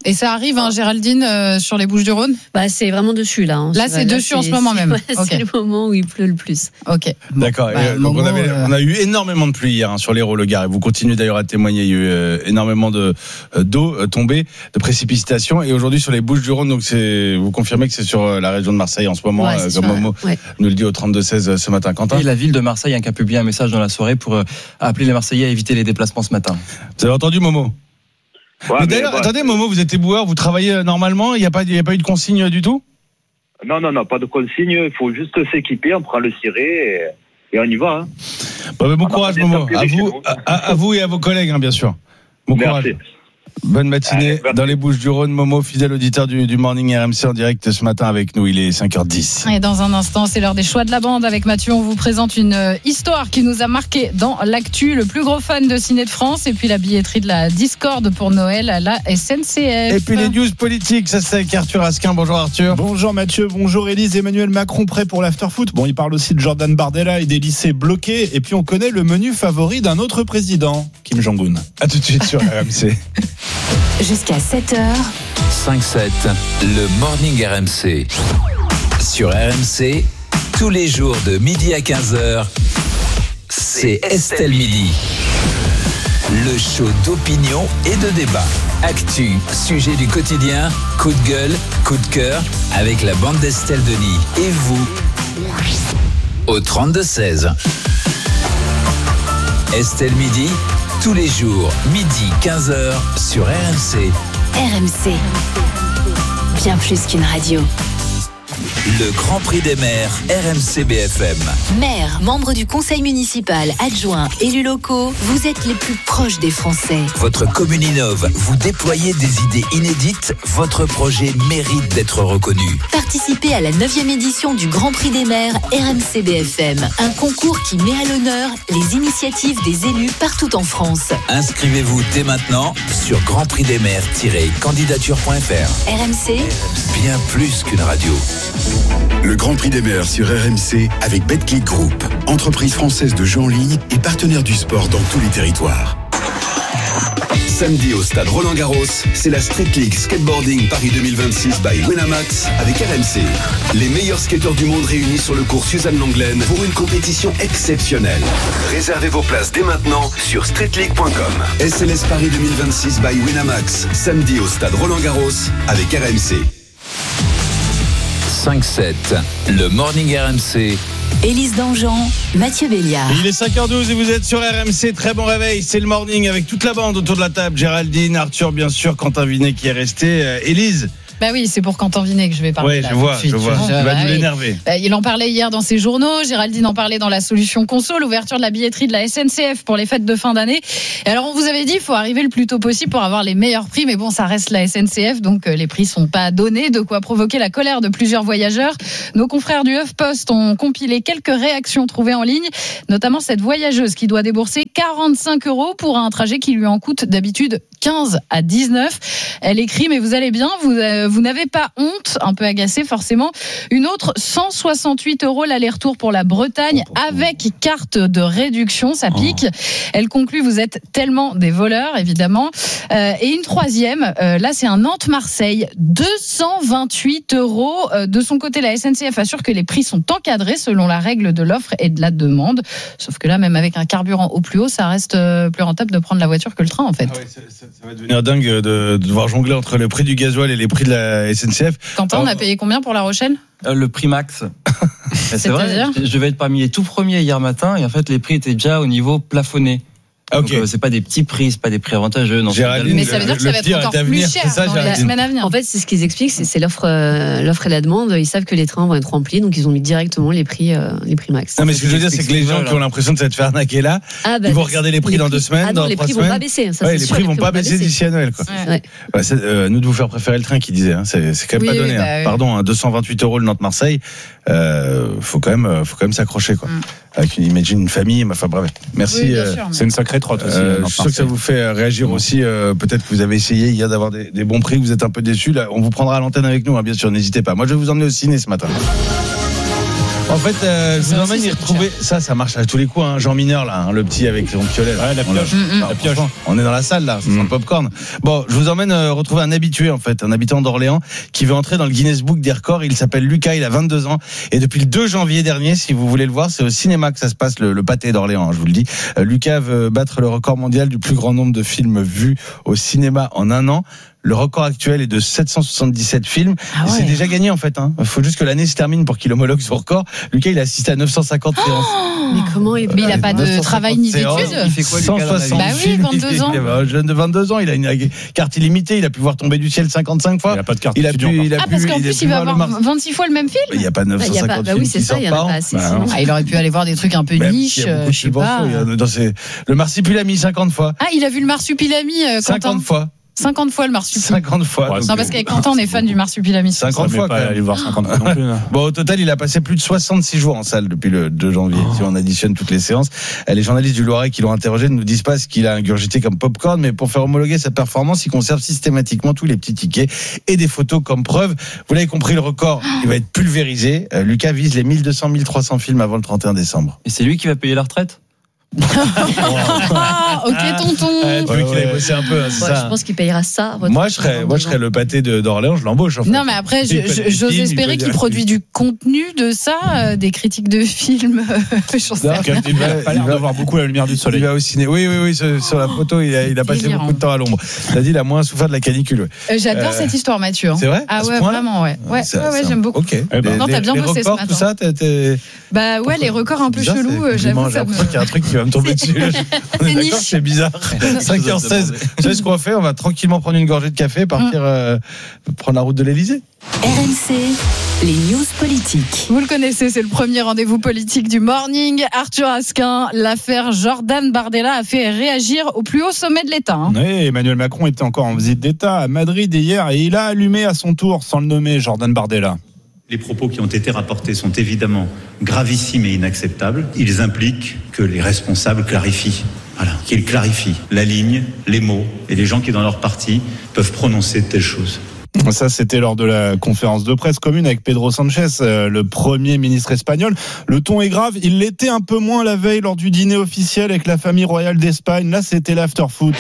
Speaker 9: Et ça arrive, Géraldine, sur les Bouches-du-Rhône ?
Speaker 1: C'est vraiment dessus, là.
Speaker 9: Là, c'est dessus en ce moment même.
Speaker 1: C'est le moment où il pleut le plus.
Speaker 9: Ok.
Speaker 8: D'accord. Donc on a eu énormément de pluie hier sur l'Hérault, le Gard. Et vous continuez d'ailleurs à témoigner. Il y a eu énormément d'eau tombée, de précipitations. Et aujourd'hui, sur les Bouches-du-Rhône, donc vous confirmez que c'est sur la région de Marseille en ce moment, comme Momo nous le dit au 32-16 ce matin. Quentin ?
Speaker 16: Et la ville de Marseille qui a publié un message dans la soirée pour appeler les Marseillais à éviter les déplacements ce matin.
Speaker 8: Vous avez entendu, Momo ? Mais d'ailleurs, attendez, Momo, vous êtes éboueur, vous travaillez normalement, il n'y a pas eu de consigne du tout ?
Speaker 27: Non, pas de consigne, il faut juste s'équiper, on prend le ciré et on y va.
Speaker 8: Bon courage, Momo, à vous et à vos collègues, bien sûr. Bon courage. Bonne matinée dans les Bouches-du-Rhône. Momo, fidèle auditeur du Morning RMC en direct ce matin avec nous. Il est 5h10.
Speaker 9: Et dans un instant, c'est l'heure des choix de la bande. Avec Mathieu, on vous présente une histoire qui nous a marqué dans l'actu. Le plus gros fan de ciné de France et puis la billetterie de la Discord pour Noël à la SNCF.
Speaker 8: Et puis les news politiques, ça c'est avec Arthur Asquin. Bonjour Arthur.
Speaker 3: Bonjour Mathieu, bonjour Élise. Emmanuel Macron prêt pour l'after-foot. Il parle aussi de Jordan Bardella et des lycées bloqués. Et puis on connaît le menu favori d'un autre président, Kim Jong-un.
Speaker 8: A tout de suite sur RMC.
Speaker 4: Jusqu'à 7h.
Speaker 2: 5-7, le Morning RMC. Sur RMC, tous les jours de midi à 15h, c'est Estelle Midi. Le show d'opinion et de débat. Actu, sujet du quotidien, coup de gueule, coup de cœur, avec la bande d'Estelle Denis. Et vous, au 32-16. Estelle Midi, tous les jours, midi 15h sur RMC.
Speaker 4: RMC, bien plus qu'une radio.
Speaker 2: Le Grand Prix des maires RMC BFM.
Speaker 4: Maires, membres du conseil municipal, adjoints, élus locaux, vous êtes les plus proches des Français.
Speaker 2: Votre commune innove, vous déployez des idées inédites, votre projet mérite d'être reconnu.
Speaker 4: Participez à la 9e édition du Grand Prix des maires RMC BFM, un concours qui met à l'honneur les initiatives des élus partout en France.
Speaker 2: Inscrivez-vous dès maintenant sur grandprixdesmaires-candidature.fr.
Speaker 4: RMC,
Speaker 2: bien plus qu'une radio.
Speaker 10: Le Grand Prix des maires sur RMC avec Betclic Group, entreprise française de jeux en ligne et partenaire du sport dans tous les territoires. Samedi au stade Roland-Garros, c'est la Street League Skateboarding Paris 2026 by Winamax avec RMC. Les meilleurs skateurs du monde réunis sur le cours Suzanne Lenglen pour une compétition exceptionnelle. Réservez vos places dès maintenant sur streetleague.com. SLS Paris 2026 by Winamax, samedi au stade Roland-Garros avec RMC.
Speaker 2: 5-7, le Morning RMC.
Speaker 4: Élise Dangean, Mathieu Béliard.
Speaker 8: Il est 5h12 et vous êtes sur RMC. Très bon réveil, c'est le Morning avec toute la bande autour de la table. Géraldine, Arthur, bien sûr, Quentin Vinet qui est resté. Élise.
Speaker 9: Bah oui, c'est pour Quentin Vinet que je vais parler.
Speaker 8: Oui, je vois. Il va nous l'énerver.
Speaker 9: Il en parlait hier dans ses journaux. Géraldine en parlait dans la solution conso, l'ouverture de la billetterie de la SNCF pour les fêtes de fin d'année. Et alors, on vous avait dit, il faut arriver le plus tôt possible pour avoir les meilleurs prix. Mais bon, ça reste la SNCF, donc les prix sont pas donnés. De quoi provoquer la colère de plusieurs voyageurs. Nos confrères du HuffPost ont compilé quelques réactions trouvées en ligne, notamment cette voyageuse qui doit débourser 45 € pour un trajet qui lui en coûte d'habitude 15 à 19. Elle écrit, mais vous allez bien, vous n'avez pas honte, un peu agacée forcément. Une autre, 168 € l'aller-retour pour la Bretagne avec carte de réduction, ça pique. Elle conclut, vous êtes tellement des voleurs, évidemment. Et une troisième, là c'est un Nantes-Marseille, 228 €. De son côté, la SNCF assure que les prix sont encadrés selon la règle de l'offre et de la demande. Sauf que là, même avec un carburant au plus haut, ça reste plus rentable de prendre la voiture que le train en fait.
Speaker 8: Ah ouais, ça va devenir dingue de devoir jongler entre le prix du gasoil et les prix de la SNCF.
Speaker 9: Quentin, on a payé combien pour La Rochelle ?
Speaker 16: Le prix max. C'est vrai, je vais être parmi les tout premiers hier matin et en fait les prix étaient déjà au niveau plafonné. Donc, c'est pas des petits prix, c'est pas des prix avantageux. Non,
Speaker 9: mais ça veut dire que ça va être encore plus cher dans la semaine à venir.
Speaker 1: En fait, c'est ce qu'ils expliquent, c'est l'offre et la demande. Ils savent que les trains vont être remplis, donc ils ont mis directement les prix max.
Speaker 8: Non, mais ce que je veux dire, c'est que les gens qui ont l'impression de s'être fait arnaquer là, ils vont regarder les prix dans 2 semaines, dans 3 semaines.
Speaker 1: Les prix vont pas baisser.
Speaker 8: Les prix vont pas baisser d'ici à Noël. Nous de vous faire préférer le train, qui disait. C'est quand même pas donné. Pardon, 228 € le Nantes-Marseille. Faut quand même s'accrocher, quoi. Avec une famille. Enfin bref. Merci.
Speaker 26: C'est une sacrée trotte aussi.
Speaker 8: Je suis sûr que ça vous fait réagir aussi. Peut-être que vous avez essayé hier d'avoir des bons prix, que vous êtes un peu déçus. Là, on vous prendra à l'antenne avec nous, hein, bien sûr. N'hésitez pas. Moi, je vais vous emmener au ciné ce matin. En fait, je vous emmène y retrouver. Ça marche à tous les coups. Jean Mineur, là, le petit avec son piolet.
Speaker 3: Ouais, la pioche.
Speaker 8: La pioche. On est dans la salle, là. C'est son popcorn. Bon, je vous emmène retrouver un habitué, en fait, un habitant d'Orléans qui veut entrer dans le Guinness Book des records. Il s'appelle Lucas, il a 22 ans. Et depuis le 2 janvier dernier, si vous voulez le voir, c'est au cinéma que ça se passe, le pâté d'Orléans, je vous le dis. Lucas veut battre le record mondial du plus grand nombre de films vus au cinéma en un an. Le record actuel est de 777 films. Et c'est déjà gagné, en fait. Il faut juste que l'année se termine pour qu'il homologue son record. Lucas, il a assisté à 950 séances.
Speaker 1: Mais comment il
Speaker 9: a pas de travail ni d'études.
Speaker 8: Il fait quoi, Lucas, 160
Speaker 9: Bah oui, 22 ans.
Speaker 8: Un jeune de 22 ans, il a une carte illimitée. Il a pu voir tomber du ciel 55 fois.
Speaker 3: Il a pas de carte
Speaker 8: étudiant.
Speaker 9: Parce qu'en plus, il va avoir 26 fois le même film.
Speaker 8: Il n'y a pas 950 films qui sortent par an.
Speaker 9: Il aurait pu aller voir des trucs un peu niche. Je sais pas.
Speaker 8: Le Marsupilami, 50 fois.
Speaker 9: Ah, il a vu le Marsupilami, Quentin.
Speaker 8: 50 fois.
Speaker 9: 50 fois le Marsupilami.
Speaker 8: 50 fois.
Speaker 9: Non, parce qu'avec Quentin, on est fan du Marsupilami.
Speaker 8: 50 fois,
Speaker 3: pas aller voir 50 fois non plus.
Speaker 8: Bon, au total, il a passé plus de 66 jours en salle depuis le 2 janvier, si on additionne toutes les séances. Les journalistes du Loiret qui l'ont interrogé ne nous disent pas ce qu'il a ingurgité comme popcorn, mais pour faire homologuer sa performance, il conserve systématiquement tous les petits tickets et des photos comme preuve. Vous l'avez compris, le record, il va être pulvérisé. Lucas vise les 1200, 1300 films avant le 31 décembre.
Speaker 16: Et c'est lui qui va payer la retraite?
Speaker 9: Ok, tonton.
Speaker 8: Tu veux qu'il aille bosser un peu, c'est ça.
Speaker 1: Je pense qu'il payera ça.
Speaker 8: Moi, je serais le pâté d'Orléans, je l'embauche. En fait.
Speaker 9: Non, mais après, j'ose espérer qu'il produit du contenu de ça, des critiques de films.
Speaker 3: Il va l'air d'avoir beaucoup la lumière du soleil.
Speaker 8: Il va au ciné. Oui, sur la photo, il a passé beaucoup de temps à l'ombre. T'as dit, il a moins souffert de la canicule.
Speaker 9: J'adore cette histoire, Mathieu.
Speaker 8: C'est vrai?
Speaker 9: Ah ouais, vraiment, ouais. Ouais, j'aime beaucoup.
Speaker 8: Ok.
Speaker 9: Non, t'as bien bossé ce matin.
Speaker 8: Tout ça,
Speaker 9: Bah ouais, les records un peu chelous, j'avoue.
Speaker 8: J'ai l'impression qu'il y a un truc qui va me tomber dessus. On est d'accord, c'est bizarre. 5h16. Vous savez ce qu'on va faire? On va tranquillement prendre une gorgée de café et partir prendre la route de l'Elysée.
Speaker 4: RMC, les news politiques.
Speaker 9: Vous le connaissez, c'est le premier rendez-vous politique du morning. Arthur Asquin, l'affaire Jordan Bardella a fait réagir au plus haut sommet de l'État.
Speaker 3: Oui, Emmanuel Macron était encore en visite d'État à Madrid hier et il a allumé à son tour, sans le nommer, Jordan Bardella.
Speaker 12: Les propos qui ont été rapportés sont évidemment gravissimes et inacceptables. Ils impliquent que les responsables clarifient. Voilà, qu'ils clarifient la ligne, les mots et les gens qui, dans leur parti, peuvent prononcer de telles choses.
Speaker 3: Ça, c'était lors de la conférence de presse commune avec Pedro Sanchez, le premier ministre espagnol. Le ton est grave. Il l'était un peu moins la veille lors du dîner officiel avec la famille royale d'Espagne. Là, c'était l'after-foot.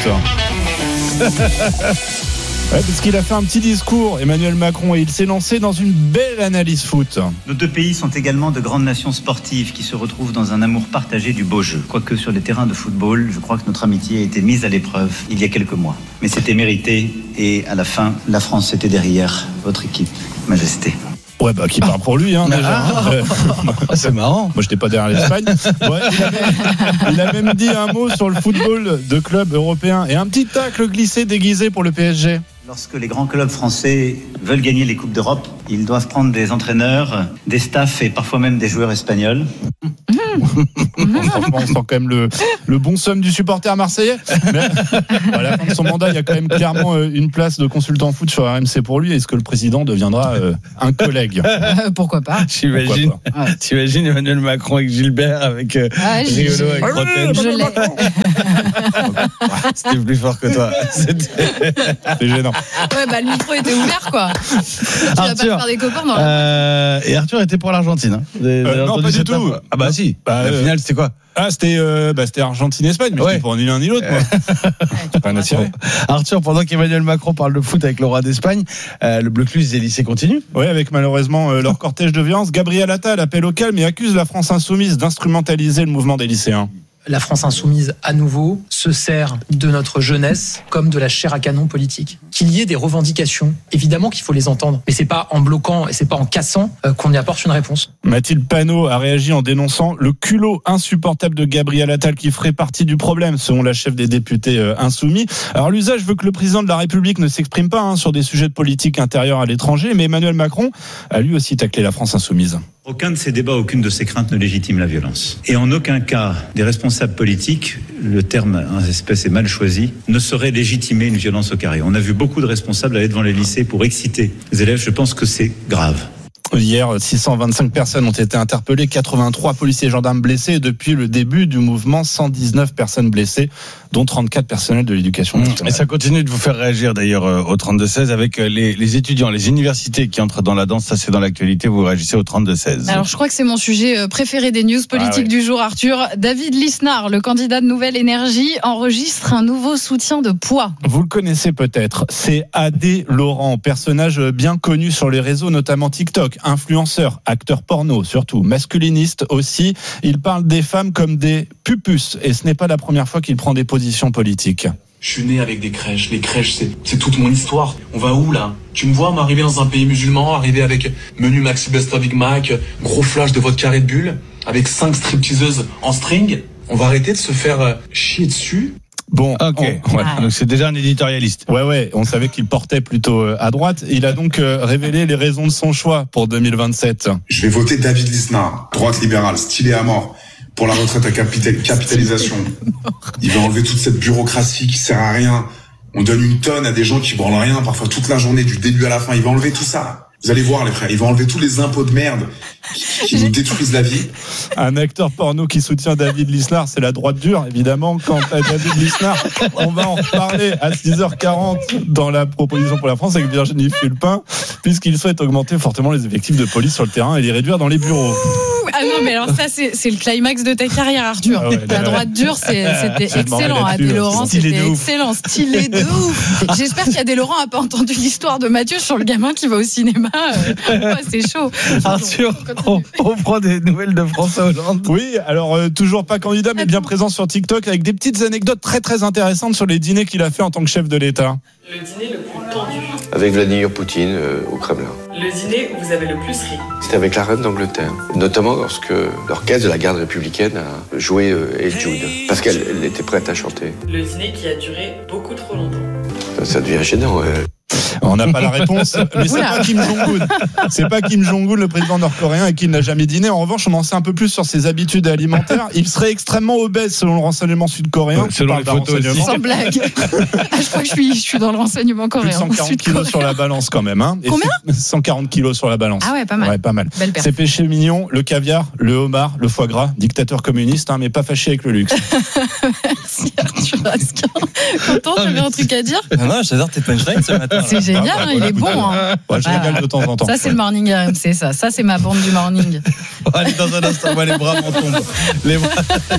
Speaker 3: Ouais, parce qu'il a fait un petit discours, Emmanuel Macron, et il s'est lancé dans une belle analyse foot.
Speaker 13: Nos deux pays sont également de grandes nations sportives qui se retrouvent dans un amour partagé du beau jeu. Quoique sur les terrains de football, je crois que notre amitié a été mise à l'épreuve il y a quelques mois. Mais c'était mérité et à la fin, la France était derrière votre équipe, Majesté.
Speaker 3: Ouais, bah, qui parle pour lui, déjà.
Speaker 8: C'est marrant.
Speaker 3: Moi, j'étais pas derrière l'Espagne. Ouais, il a même dit un mot sur le football de club européen et un petit tacle glissé déguisé pour le PSG.
Speaker 13: Lorsque les grands clubs français veulent gagner les Coupes d'Europe, ils doivent prendre des entraîneurs, des staffs et parfois même des joueurs espagnols.
Speaker 3: Franchement, on sent quand même le bon somme du supporter marseillais. Mais à la fin de son mandat, il y a quand même clairement une place de consultant foot sur RMC pour lui. Est-ce que le président deviendra un collègue?
Speaker 9: Pourquoi pas?
Speaker 8: T'imagines Emmanuel Macron avec Gilbert, avec Riolo, avec Rotten.
Speaker 9: Je l'ai.
Speaker 8: C'était plus fort que toi.
Speaker 3: C'était gênant.
Speaker 9: Ouais, bah le micro était ouvert, quoi. Tu vas pas te faire des copains dans la...
Speaker 8: Et Arthur était pour l'Argentine.
Speaker 3: Non, pas du tout.
Speaker 8: Ah bah si. La finale, c'était quoi?
Speaker 3: C'était Argentine-Espagne, mais c'était pour ni l'un ni l'autre. C'est pas naturel.
Speaker 8: Arthur, pendant qu'Emmanuel Macron parle de foot avec le roi d'Espagne, le blocus des lycées continue.
Speaker 3: Oui, avec malheureusement leur cortège de violence. Gabriel Attal appelle au calme et accuse la France insoumise d'instrumentaliser le mouvement des lycéens.
Speaker 14: La France insoumise, à nouveau, se sert de notre jeunesse comme de la chair à canon politique. Qu'il y ait des revendications, évidemment qu'il faut les entendre, mais c'est pas en bloquant et c'est pas en cassant qu'on y apporte une réponse.
Speaker 3: Mathilde Panot a réagi en dénonçant le culot insupportable de Gabriel Attal qui ferait partie du problème, selon la chef des députés insoumis. Alors l'usage veut que le président de la République ne s'exprime pas sur des sujets de politique intérieure à l'étranger, mais Emmanuel Macron a lui aussi taclé la France insoumise.
Speaker 12: Aucun de ces débats, aucune de ces craintes ne légitime la violence. Et en aucun cas, des responsables politiques, le terme en espèce est mal choisi, ne sauraient légitimer une violence au carré. On a vu beaucoup de responsables aller devant les lycées pour exciter les élèves. Je pense que c'est grave.
Speaker 3: Hier, 625 personnes ont été interpellées, 83 policiers et gendarmes blessés. Et depuis le début du mouvement, 119 personnes blessées, dont 34 personnels de l'éducation nationale.
Speaker 8: Et ça continue de vous faire réagir d'ailleurs au 32-16 avec les étudiants, les universités qui entrent dans la danse. Ça, c'est dans l'actualité. Vous réagissez au 32-16.
Speaker 9: Alors, je crois que c'est mon sujet préféré des news politiques du jour, Arthur. David Lisnard, le candidat de Nouvelle Énergie, enregistre un nouveau soutien de poids.
Speaker 3: Vous le connaissez peut-être. C'est Adé Laurent, personnage bien connu sur les réseaux, notamment TikTok. Influenceur, acteur porno surtout, masculiniste aussi. Il parle des femmes comme des pupus et ce n'est pas la première fois qu'il prend des positions politiques.
Speaker 5: Je suis né avec des crèches. Les crèches, c'est toute mon histoire. On va où là ? Tu me vois m'arriver dans un pays musulman, arriver avec menu Maxi Best of Big Mac, gros flash de vodka Red Bull, avec 5 stripteaseuses en string. On va arrêter de se faire chier dessus.
Speaker 3: Bon,
Speaker 8: ok. Donc c'est déjà un éditorialiste.
Speaker 3: Ouais, on savait qu'il portait plutôt à droite. Il a donc révélé les raisons de son choix pour 2027.
Speaker 11: Je vais voter David Lisnard, droite libérale, stylé à mort, pour la retraite à capitalisation. Il va enlever toute cette bureaucratie qui sert à rien. On donne une tonne à des gens qui branlent rien, parfois toute la journée, du début à la fin. Il va enlever tout ça. Vous allez voir les frères, il va enlever tous les impôts de merde qui nous détruisent la vie.
Speaker 3: Un acteur porno qui soutient David Lisnard, c'est la droite dure, évidemment. Quant à David Lisnard, on va en reparler à 6h40 dans la proposition pour la France avec Virginie Fulpin, puisqu'il souhaite augmenter fortement les effectifs de police sur le terrain et les réduire dans les bureaux.
Speaker 9: Ah non, mais alors ça, c'est le climax de ta carrière, Arthur. La droite dure, c'était excellent. Adé Laurent, c'était excellent. Stylé de ouf. J'espère qu'Adé Laurent n'a pas entendu l'histoire de Mathieu sur le gamin qui va au cinéma. C'est chaud.
Speaker 8: Arthur, on prend des nouvelles de François Hollande.
Speaker 3: Oui, alors toujours pas candidat, mais bien présent sur TikTok avec des petites anecdotes très très intéressantes sur les dîners qu'il a fait en tant que chef de l'État.
Speaker 15: Le dîner le plus tendu.
Speaker 17: Avec Vladimir Poutine au Kremlin.
Speaker 15: Le dîner où vous avez le plus ri.
Speaker 17: C'était avec la reine d'Angleterre, notamment lorsque l'orchestre de la garde républicaine a joué Hey Jude, parce qu'elle était prête à chanter.
Speaker 15: Le dîner qui a duré beaucoup trop longtemps.
Speaker 17: Ça devient gênant.
Speaker 3: On n'a pas la réponse, mais c'est pas Kim Jong-un. C'est pas Kim Jong-un, le président nord-coréen, et qu'il n'a jamais dîné. En revanche, on en sait un peu plus sur ses habitudes alimentaires. Il serait extrêmement obèse selon le renseignement sud-coréen.
Speaker 8: Selon les photos aussi.
Speaker 9: Sans blague. Je crois que je suis dans le renseignement coréen.
Speaker 3: Plus de 140 kilos sur la balance quand même.
Speaker 9: Combien ?
Speaker 3: 140 kilos sur la balance.
Speaker 9: Ah ouais, pas mal.
Speaker 3: Ouais, pas mal. Ses péchés mignons, le caviar, le homard, le foie gras, dictateur communiste, mais pas fâché avec le luxe.
Speaker 9: Merci Arthur Asquin. Content, t'avais un truc à dire ?
Speaker 26: Non, j'adore tes punchlines ce matin.
Speaker 9: C'est génial, il est bon.
Speaker 3: Ouais, je régale de temps en temps.
Speaker 9: Ça, c'est le morning RMC, ça. Ça, c'est ma bande du morning.
Speaker 8: On va aller dans un instant, les bras m'en tombent. Les bras.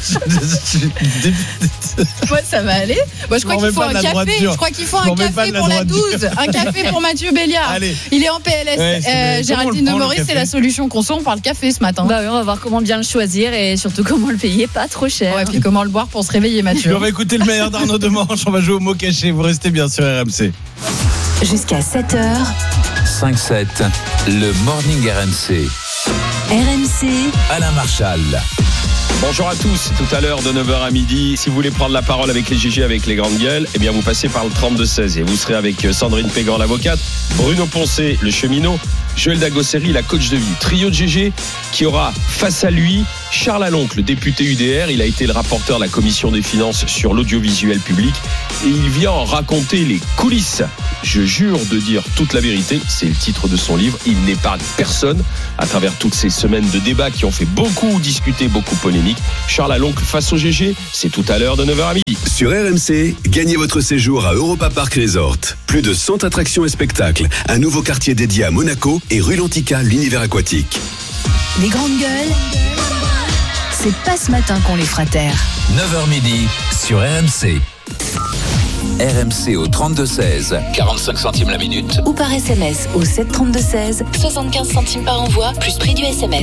Speaker 9: Ouais, ça va aller. Moi, je crois qu'il faut un café. Je crois qu'il faut un café pour la 12. Un café pour Mathieu Béliard.
Speaker 8: Allez.
Speaker 9: Il est en PLS. Géraldine de Maurice, c'est la solution conso. On parle café ce matin.
Speaker 1: Bah oui, on va voir comment bien le choisir et surtout comment le payer pas trop cher.
Speaker 9: Ouais, puis comment le boire pour se réveiller, Mathieu.
Speaker 8: On va écouter le meilleur d'Arnaud Demanche. On va jouer au mot caché. Vous restez bien sur RMC.
Speaker 4: Jusqu'à 7h.
Speaker 2: 5-7, le Morning RMC.
Speaker 4: RMC.
Speaker 2: Alain Marchal.
Speaker 18: Bonjour à tous, tout à l'heure de 9h à midi. Si vous voulez prendre la parole avec les GG, avec les grandes gueules, eh bien vous passez par le 32-16 et vous serez avec Sandrine Pégan, l'avocate, Bruno Poncé, le cheminot, Joël Dagosseri, la coach de vie. Trio de GG qui aura face à lui Charles Aloncle, le député UDR. Il a été le rapporteur de la commission des finances sur l'audiovisuel public et il vient en raconter les coulisses. Je jure de dire toute la vérité, c'est le titre de son livre. Il n'épargne personne à travers toutes ces semaines de débats qui ont fait beaucoup discuter, beaucoup polémique. Charles Aloncle face au GG, c'est tout à l'heure de 9h à midi.
Speaker 10: Sur RMC, gagnez votre séjour à Europa Park Resort. Plus de 100 attractions et spectacles, un nouveau quartier dédié à Monaco et rue Lantica, l'univers aquatique.
Speaker 4: Les grandes gueules, c'est pas ce matin qu'on les fera taire.
Speaker 2: 9h midi sur RMC. RMC au 32-16, 45 centimes la minute.
Speaker 4: Ou par SMS au 732-16, 75 centimes par envoi, plus prix du SMS.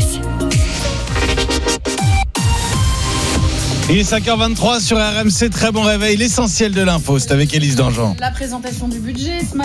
Speaker 8: Il est 5h23 sur RMC, très bon réveil, l'essentiel de l'info, c'est avec Élise Dangean.
Speaker 9: La présentation du budget ce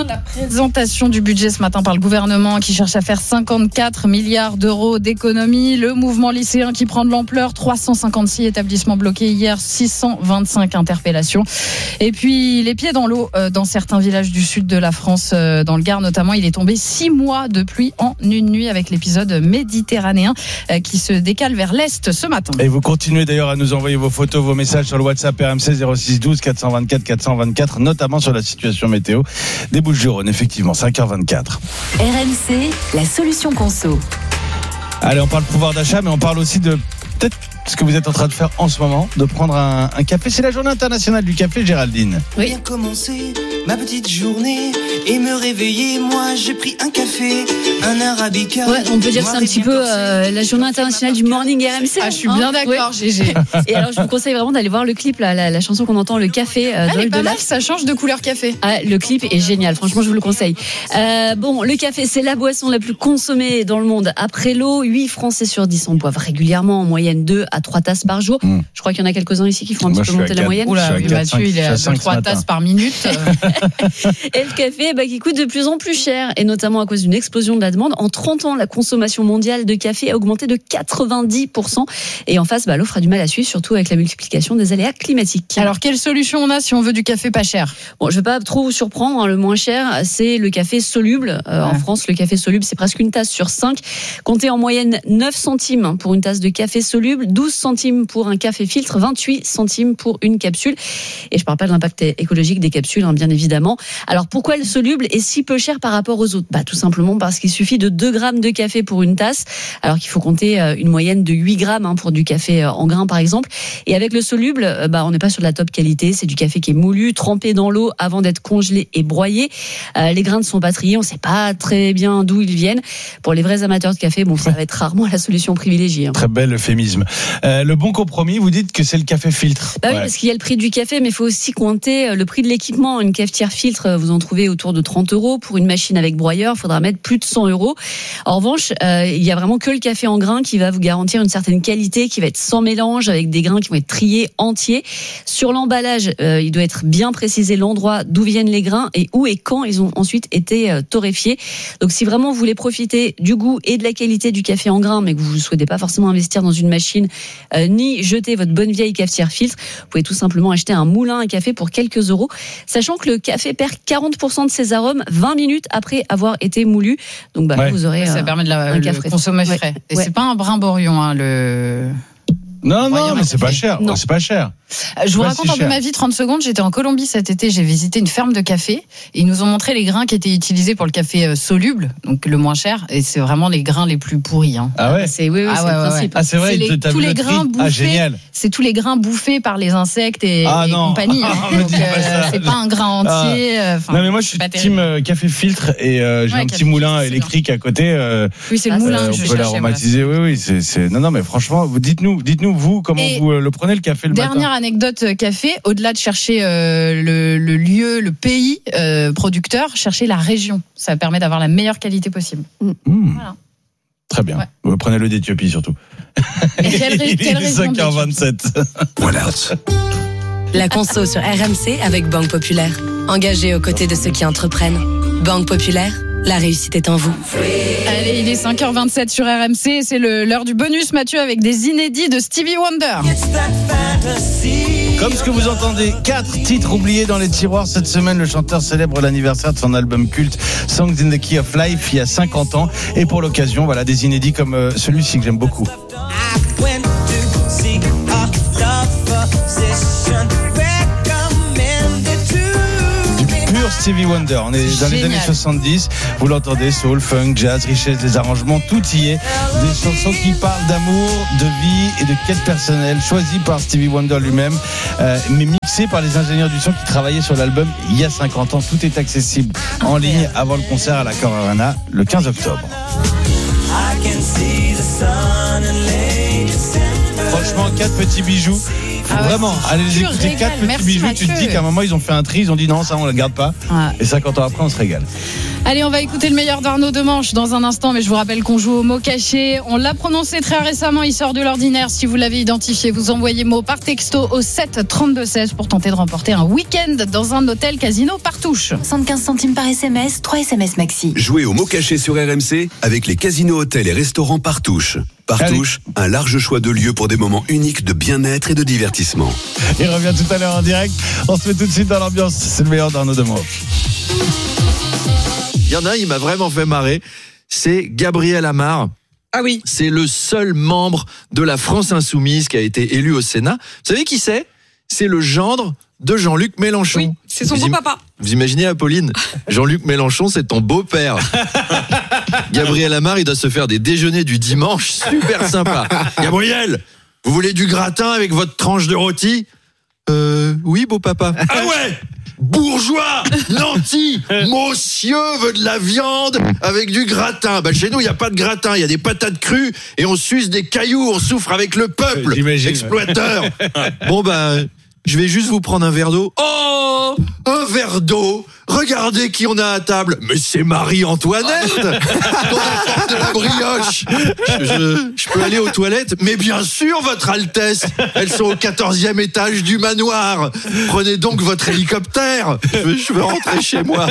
Speaker 9: matin par le gouvernement qui cherche à faire 54 milliards d'euros d'économies. Le mouvement lycéen qui prend de l'ampleur, 356 établissements bloqués hier, 625 interpellations. Et puis les pieds dans l'eau dans certains villages du sud de la France, dans le Gard notamment. Il est tombé 6 mois de pluie en une nuit avec l'épisode méditerranéen qui se décale vers l'est ce matin.
Speaker 8: Et vous continuez d'ailleurs à nous envoyer vos photos, vos messages sur le WhatsApp RMC 06 12 424 424, notamment sur la situation météo des Bouches-du-Rhône. Effectivement, 5h24.
Speaker 4: RMC, la solution conso.
Speaker 8: Allez, on parle pouvoir d'achat, mais on parle aussi de peut-être ce que vous êtes en train de faire en ce moment, de prendre un café. C'est la journée internationale du café, Géraldine.
Speaker 6: Oui. Bien commencer ma petite journée et me réveiller. Moi, j'ai pris un café, un arabica.
Speaker 1: Ouais, on peut dire que c'est un petit peu la journée internationale du morning RMC.
Speaker 9: Ah, je suis bien d'accord, GG.
Speaker 1: Et alors, je vous conseille vraiment d'aller voir le clip, là, la chanson qu'on entend, le café.
Speaker 9: Elle est pas mal, ça change de couleur café.
Speaker 1: Ah, le clip est génial, franchement, je vous le conseille. Bon, le café, c'est la boisson la plus consommée dans le monde. Après l'eau, 8 Français sur 10 en boivent régulièrement, en moyenne 2 à 3 tasses par jour. Je crois qu'il y en a quelques-uns ici qui font un petit peu monter la moyenne.
Speaker 9: Oula, Mathieu, il est à 3 tasses par minute.
Speaker 1: Et le café, qui coûte de plus en plus cher, et notamment à cause d'une explosion de la demande. En 30 ans, la consommation mondiale de café a augmenté de 90%. Et en face, l'offre a du mal à suivre, surtout avec la multiplication des aléas climatiques.
Speaker 9: Alors, quelle solution on a si on veut du café pas cher ?
Speaker 1: Bon, je vais pas trop vous surprendre, le moins cher, c'est le café soluble. En France, le café soluble, c'est presque une tasse sur 5. Comptez en moyenne 9 centimes pour une tasse de café soluble, 12 centimes pour un café filtre, 28 centimes pour une capsule. Et je parle pas de l'impact écologique des capsules, bien évidemment. Alors, pourquoi le soluble est si peu cher par rapport aux autres ? Tout simplement parce qu'il suffit de 2 grammes de café pour une tasse, alors qu'il faut compter une moyenne de 8 grammes pour du café en grains, par exemple. Et avec le soluble, on n'est pas sur de la top qualité. C'est du café qui est moulu, trempé dans l'eau avant d'être congelé et broyé. Les grains ne sont pas triés, on ne sait pas très bien d'où ils viennent. Pour les vrais amateurs de café, ça va être rarement la solution privilégiée.
Speaker 8: Très bel euphémisme. Le bon compromis, vous dites que c'est le café filtre.
Speaker 1: Oui, parce qu'il y a le prix du café, mais il faut aussi compter le prix de l'équipement. Une cafetière filtre, vous en trouvez autour de 30 €. Pour une machine avec broyeur, il faudra mettre plus de 100 €. En revanche, il y a vraiment que le café en grains qui va vous garantir une certaine qualité, qui va être sans mélange, avec des grains qui vont être triés entiers. Sur l'emballage, il doit être bien précisé l'endroit d'où viennent les grains et où et quand ils ont ensuite été torréfiés. Donc si vraiment vous voulez profiter du goût et de la qualité du café en grains, mais que vous ne souhaitez pas forcément investir dans une machine, ni jeter votre bonne vieille cafetière filtre, vous pouvez tout simplement acheter un moulin à café pour quelques euros, sachant que le café perd 40% de ses arômes 20 minutes après avoir été moulu. Donc vous aurez
Speaker 9: ça permet de le consommer frais. Et c'est pas un brimborion, le...
Speaker 8: Non, mais c'est pas cher. Non. C'est pas cher.
Speaker 9: Je vous raconte un peu ma vie, 30 secondes. J'étais en Colombie cet été, j'ai visité une ferme de café et ils nous ont montré les grains qui étaient utilisés pour le café soluble, donc le moins cher, et c'est vraiment les grains les plus pourris.
Speaker 8: Ah ouais.
Speaker 1: C'est le principe.
Speaker 8: Ah c'est vrai.
Speaker 9: Tous les grains bouffés.
Speaker 8: Génial.
Speaker 9: C'est tous les grains bouffés par les insectes et compagnie. Donc c'est pas un grain entier.
Speaker 8: Non mais moi je suis team café filtre et j'ai un petit moulin électrique à côté.
Speaker 9: Oui, c'est le moulin.
Speaker 8: On peut l'aromatiser. Oui. C'est non mais franchement, dites-nous vous comment vous le prenez le café le matin.
Speaker 9: Dernière anecdote café, au-delà de chercher le lieu, le pays producteur, chercher la région. Ça permet d'avoir la meilleure qualité possible. Voilà.
Speaker 8: Très bien. Ouais. Vous prenez le d'Éthiopie surtout.
Speaker 9: Et quelle région
Speaker 8: 5h27.
Speaker 10: Voilà.
Speaker 19: La conso sur RMC avec Banque Populaire. Engagée aux côtés de ceux qui entreprennent. Banque Populaire, la réussite est en vous.
Speaker 9: Allez, il est 5h27 sur RMC. C'est l'heure du bonus, Mathieu, avec des inédits de Stevie Wonder.
Speaker 8: Comme ce que vous entendez, 4 titres oubliés dans les tiroirs cette semaine. Le chanteur célèbre l'anniversaire de son album culte Songs in the Key of Life il y a 50 ans. Et pour l'occasion, voilà des inédits comme celui-ci que j'aime beaucoup. Stevie Wonder, on est dans les années 70, vous l'entendez, soul, funk, jazz, richesse des arrangements, tout y est. Des chansons qui parlent d'amour, de vie et de quête personnelle, choisies par Stevie Wonder lui-même, mais mixées par les ingénieurs du son qui travaillaient sur l'album il y a 50 ans. Tout est accessible en ligne avant le concert à l'Accor Arena le 15 octobre. Franchement, 4 petits bijoux. Vraiment, allez les écouter, 4 petits bijoux. Tu te dis qu'à un moment ils ont fait un tri, ils ont dit non, ça on le garde pas. Et 50 ans après on se régale.
Speaker 9: Allez, on va écouter le meilleur d'Arnaud Demanche dans un instant, mais je vous rappelle qu'on joue au mot caché. On l'a prononcé très récemment, il sort de l'ordinaire. Si vous l'avez identifié, vous envoyez mot par texto au 7 32 16 pour tenter de remporter un week-end dans un hôtel Casino Partouche.
Speaker 4: 75 centimes par SMS, 3 SMS maxi.
Speaker 10: Jouez au mot caché sur RMC avec les casinos, hôtels et restaurants Partouche. Partouche, un large choix de lieux pour des moments uniques de bien-être et de divertissement.
Speaker 8: Il revient tout à l'heure en direct. On se met tout de suite dans l'ambiance. C'est le meilleur d'Arnaud Demanche.
Speaker 20: Il y en a un, il m'a vraiment fait marrer. C'est Gabriel Amar.
Speaker 7: Ah oui. C'est le seul membre de la France Insoumise qui a été élu au Sénat. Vous savez qui c'est ? C'est le gendre de Jean-Luc Mélenchon.
Speaker 20: Oui, c'est son beau-papa.
Speaker 7: Vous imaginez, Apolline ? Jean-Luc Mélenchon, c'est ton beau-père. Gabriel Amar, il doit se faire des déjeuners du dimanche super sympa. Gabriel, vous voulez du gratin avec votre tranche de rôti ? Oui, beau-papa. Ah ouais ? Bourgeois, nanti, monsieur veut de la viande avec du gratin. Chez nous, il n'y a pas de gratin, il y a des patates crues et on suce des cailloux, on souffre avec le peuple. Exploiteur. Je vais juste vous prendre un verre d'eau. Oh, un verre d'eau. Regardez qui on a à table. Mais c'est Marie-Antoinette. Qu'on apporte de la brioche. Je peux aller aux toilettes? Mais bien sûr, votre Altesse. Elles sont au 14e étage du manoir. Prenez donc votre hélicoptère. Je veux rentrer chez moi.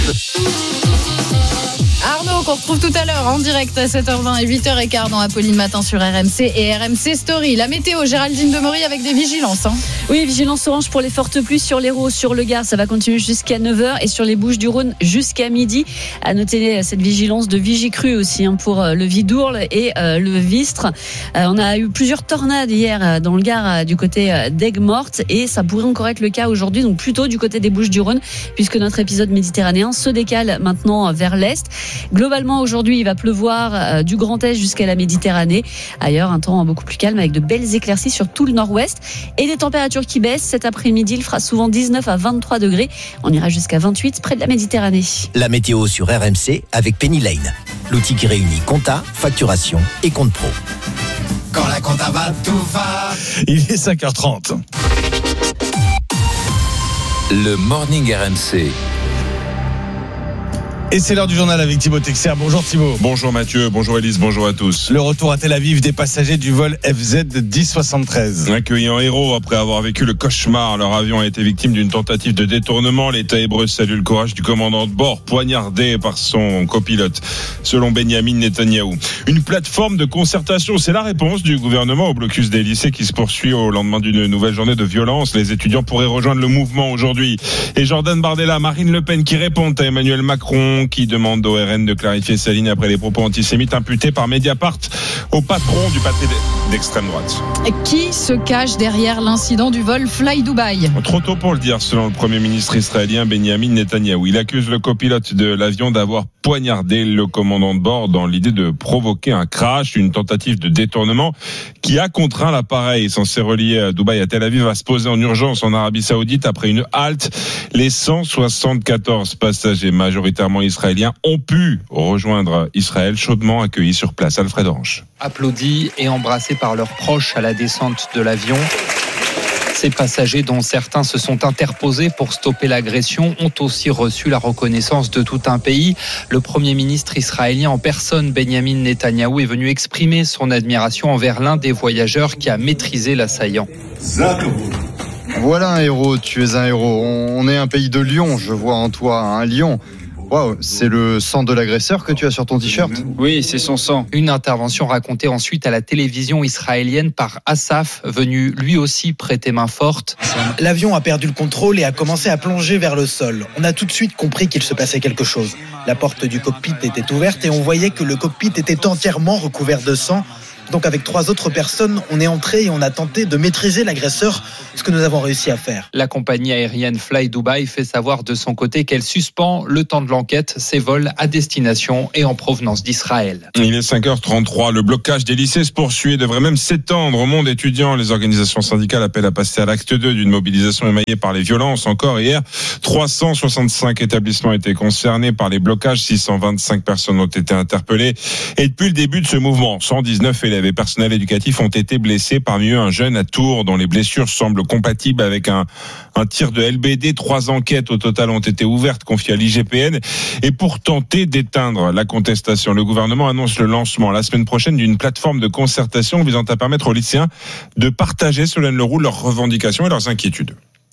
Speaker 9: Arnaud, qu'on retrouve tout à l'heure en direct à 7h20 et 8h15 dans Apolline Matin sur RMC et RMC Story. La météo, Géraldine Demery avec des vigilances.
Speaker 1: Oui, vigilance orange pour les fortes pluies sur l'Hérault, sur le Gard. Ça va continuer jusqu'à 9h et sur les Bouches-du-Rhône jusqu'à midi. À noter cette vigilance de Vigicru aussi pour le Vidourle et le Vistre. On a eu plusieurs tornades hier dans le Gard du côté d'Aigues-Mortes et ça pourrait encore être le cas aujourd'hui, donc plutôt du côté des Bouches-du-Rhône puisque notre épisode méditerranéen se décale maintenant vers l'est. Globalement, aujourd'hui, il va pleuvoir du Grand Est jusqu'à la Méditerranée. Ailleurs, un temps beaucoup plus calme avec de belles éclaircies sur tout le nord-ouest et des températures qui baissent. Cet après-midi, il fera souvent 19 à 23 degrés. On ira jusqu'à 28 près de la Méditerranée.
Speaker 21: La météo sur RMC avec Penny Lane, l'outil qui réunit compta, facturation et compte pro.
Speaker 6: Quand la compta va, tout va.
Speaker 8: Il est 5h30.
Speaker 2: Le Morning RMC.
Speaker 8: Et c'est l'heure du journal avec Thibaut Texer. Bonjour Thibaut.
Speaker 3: Bonjour Mathieu, bonjour Élise, bonjour à tous.
Speaker 8: Le retour à Tel Aviv des passagers du vol FZ 1073.
Speaker 3: Accueillis en héros après avoir vécu le cauchemar, leur avion a été victime d'une tentative de détournement. L'État hébreu salue le courage du commandant de bord, poignardé par son copilote, selon Benyamin Netanyahou. Une plateforme de concertation, c'est la réponse du gouvernement au blocus des lycées qui se poursuit au lendemain d'une nouvelle journée de violence. Les étudiants pourraient rejoindre le mouvement aujourd'hui. Et Jordan Bardella, Marine Le Pen qui répond à Emmanuel Macron, qui demande au RN de clarifier sa ligne après les propos antisémites imputés par Mediapart au patron du parti d'extrême droite.
Speaker 9: Qui se cache derrière l'incident du vol Fly Dubai ?
Speaker 3: Trop tôt pour le dire, selon le Premier ministre israélien Benyamin Netanyahou. Il accuse le copilote de l'avion d'avoir poignardé le commandant de bord dans l'idée de provoquer un crash, une tentative de détournement qui a contraint l'appareil censé relier à Dubaï à Tel Aviv à se poser en urgence en Arabie Saoudite après une halte. Les 174 passagers majoritairement israéliens ont pu rejoindre Israël, chaudement accueillis sur place. Alfred Orange.
Speaker 22: Applaudis et embrassés par leurs proches à la descente de l'avion. Ces passagers, dont certains se sont interposés pour stopper l'agression, ont aussi reçu la reconnaissance de tout un pays. Le Premier ministre israélien en personne, Benyamin Netanyahou, est venu exprimer son admiration envers l'un des voyageurs qui a maîtrisé l'assaillant.
Speaker 23: Voilà un héros, tu es un héros. On est un pays de lions, je vois en toi un lion. Waouh, c'est le sang de l'agresseur que tu as sur ton t-shirt ?
Speaker 22: Oui, c'est son sang. Une intervention racontée ensuite à la télévision israélienne par Asaf, venu lui aussi prêter main forte.
Speaker 24: L'avion a perdu le contrôle et a commencé à plonger vers le sol. On a tout de suite compris qu'il se passait quelque chose. La porte du cockpit était ouverte et on voyait que le cockpit était entièrement recouvert de sang. Donc avec 3 autres personnes, on est entré et on a tenté de maîtriser l'agresseur, ce que nous avons réussi à faire.
Speaker 22: La compagnie aérienne Fly Dubai fait savoir de son côté qu'elle suspend le temps de l'enquête ses vols à destination et en provenance d'Israël.
Speaker 3: Il est 5h33, le blocage des lycées se poursuit et devrait même s'étendre au monde étudiant. Les organisations syndicales appellent à passer à l'acte 2 d'une mobilisation émaillée par les violences. Encore hier, 365 établissements étaient concernés par les blocages, 625 personnes ont été interpellées. Et depuis le début de ce mouvement, 119 élèves et personnels éducatifs ont été blessés, parmi eux un jeune à Tours dont les blessures semblent compatibles avec un tir de LBD. 3 enquêtes au total ont été ouvertes, confiées à l'IGPN. Et pour tenter d'éteindre la contestation, le gouvernement annonce le lancement la semaine prochaine d'une plateforme de concertation visant à permettre aux lycéens de partager, Solène Leroux, leurs revendications et leurs inquiétudes.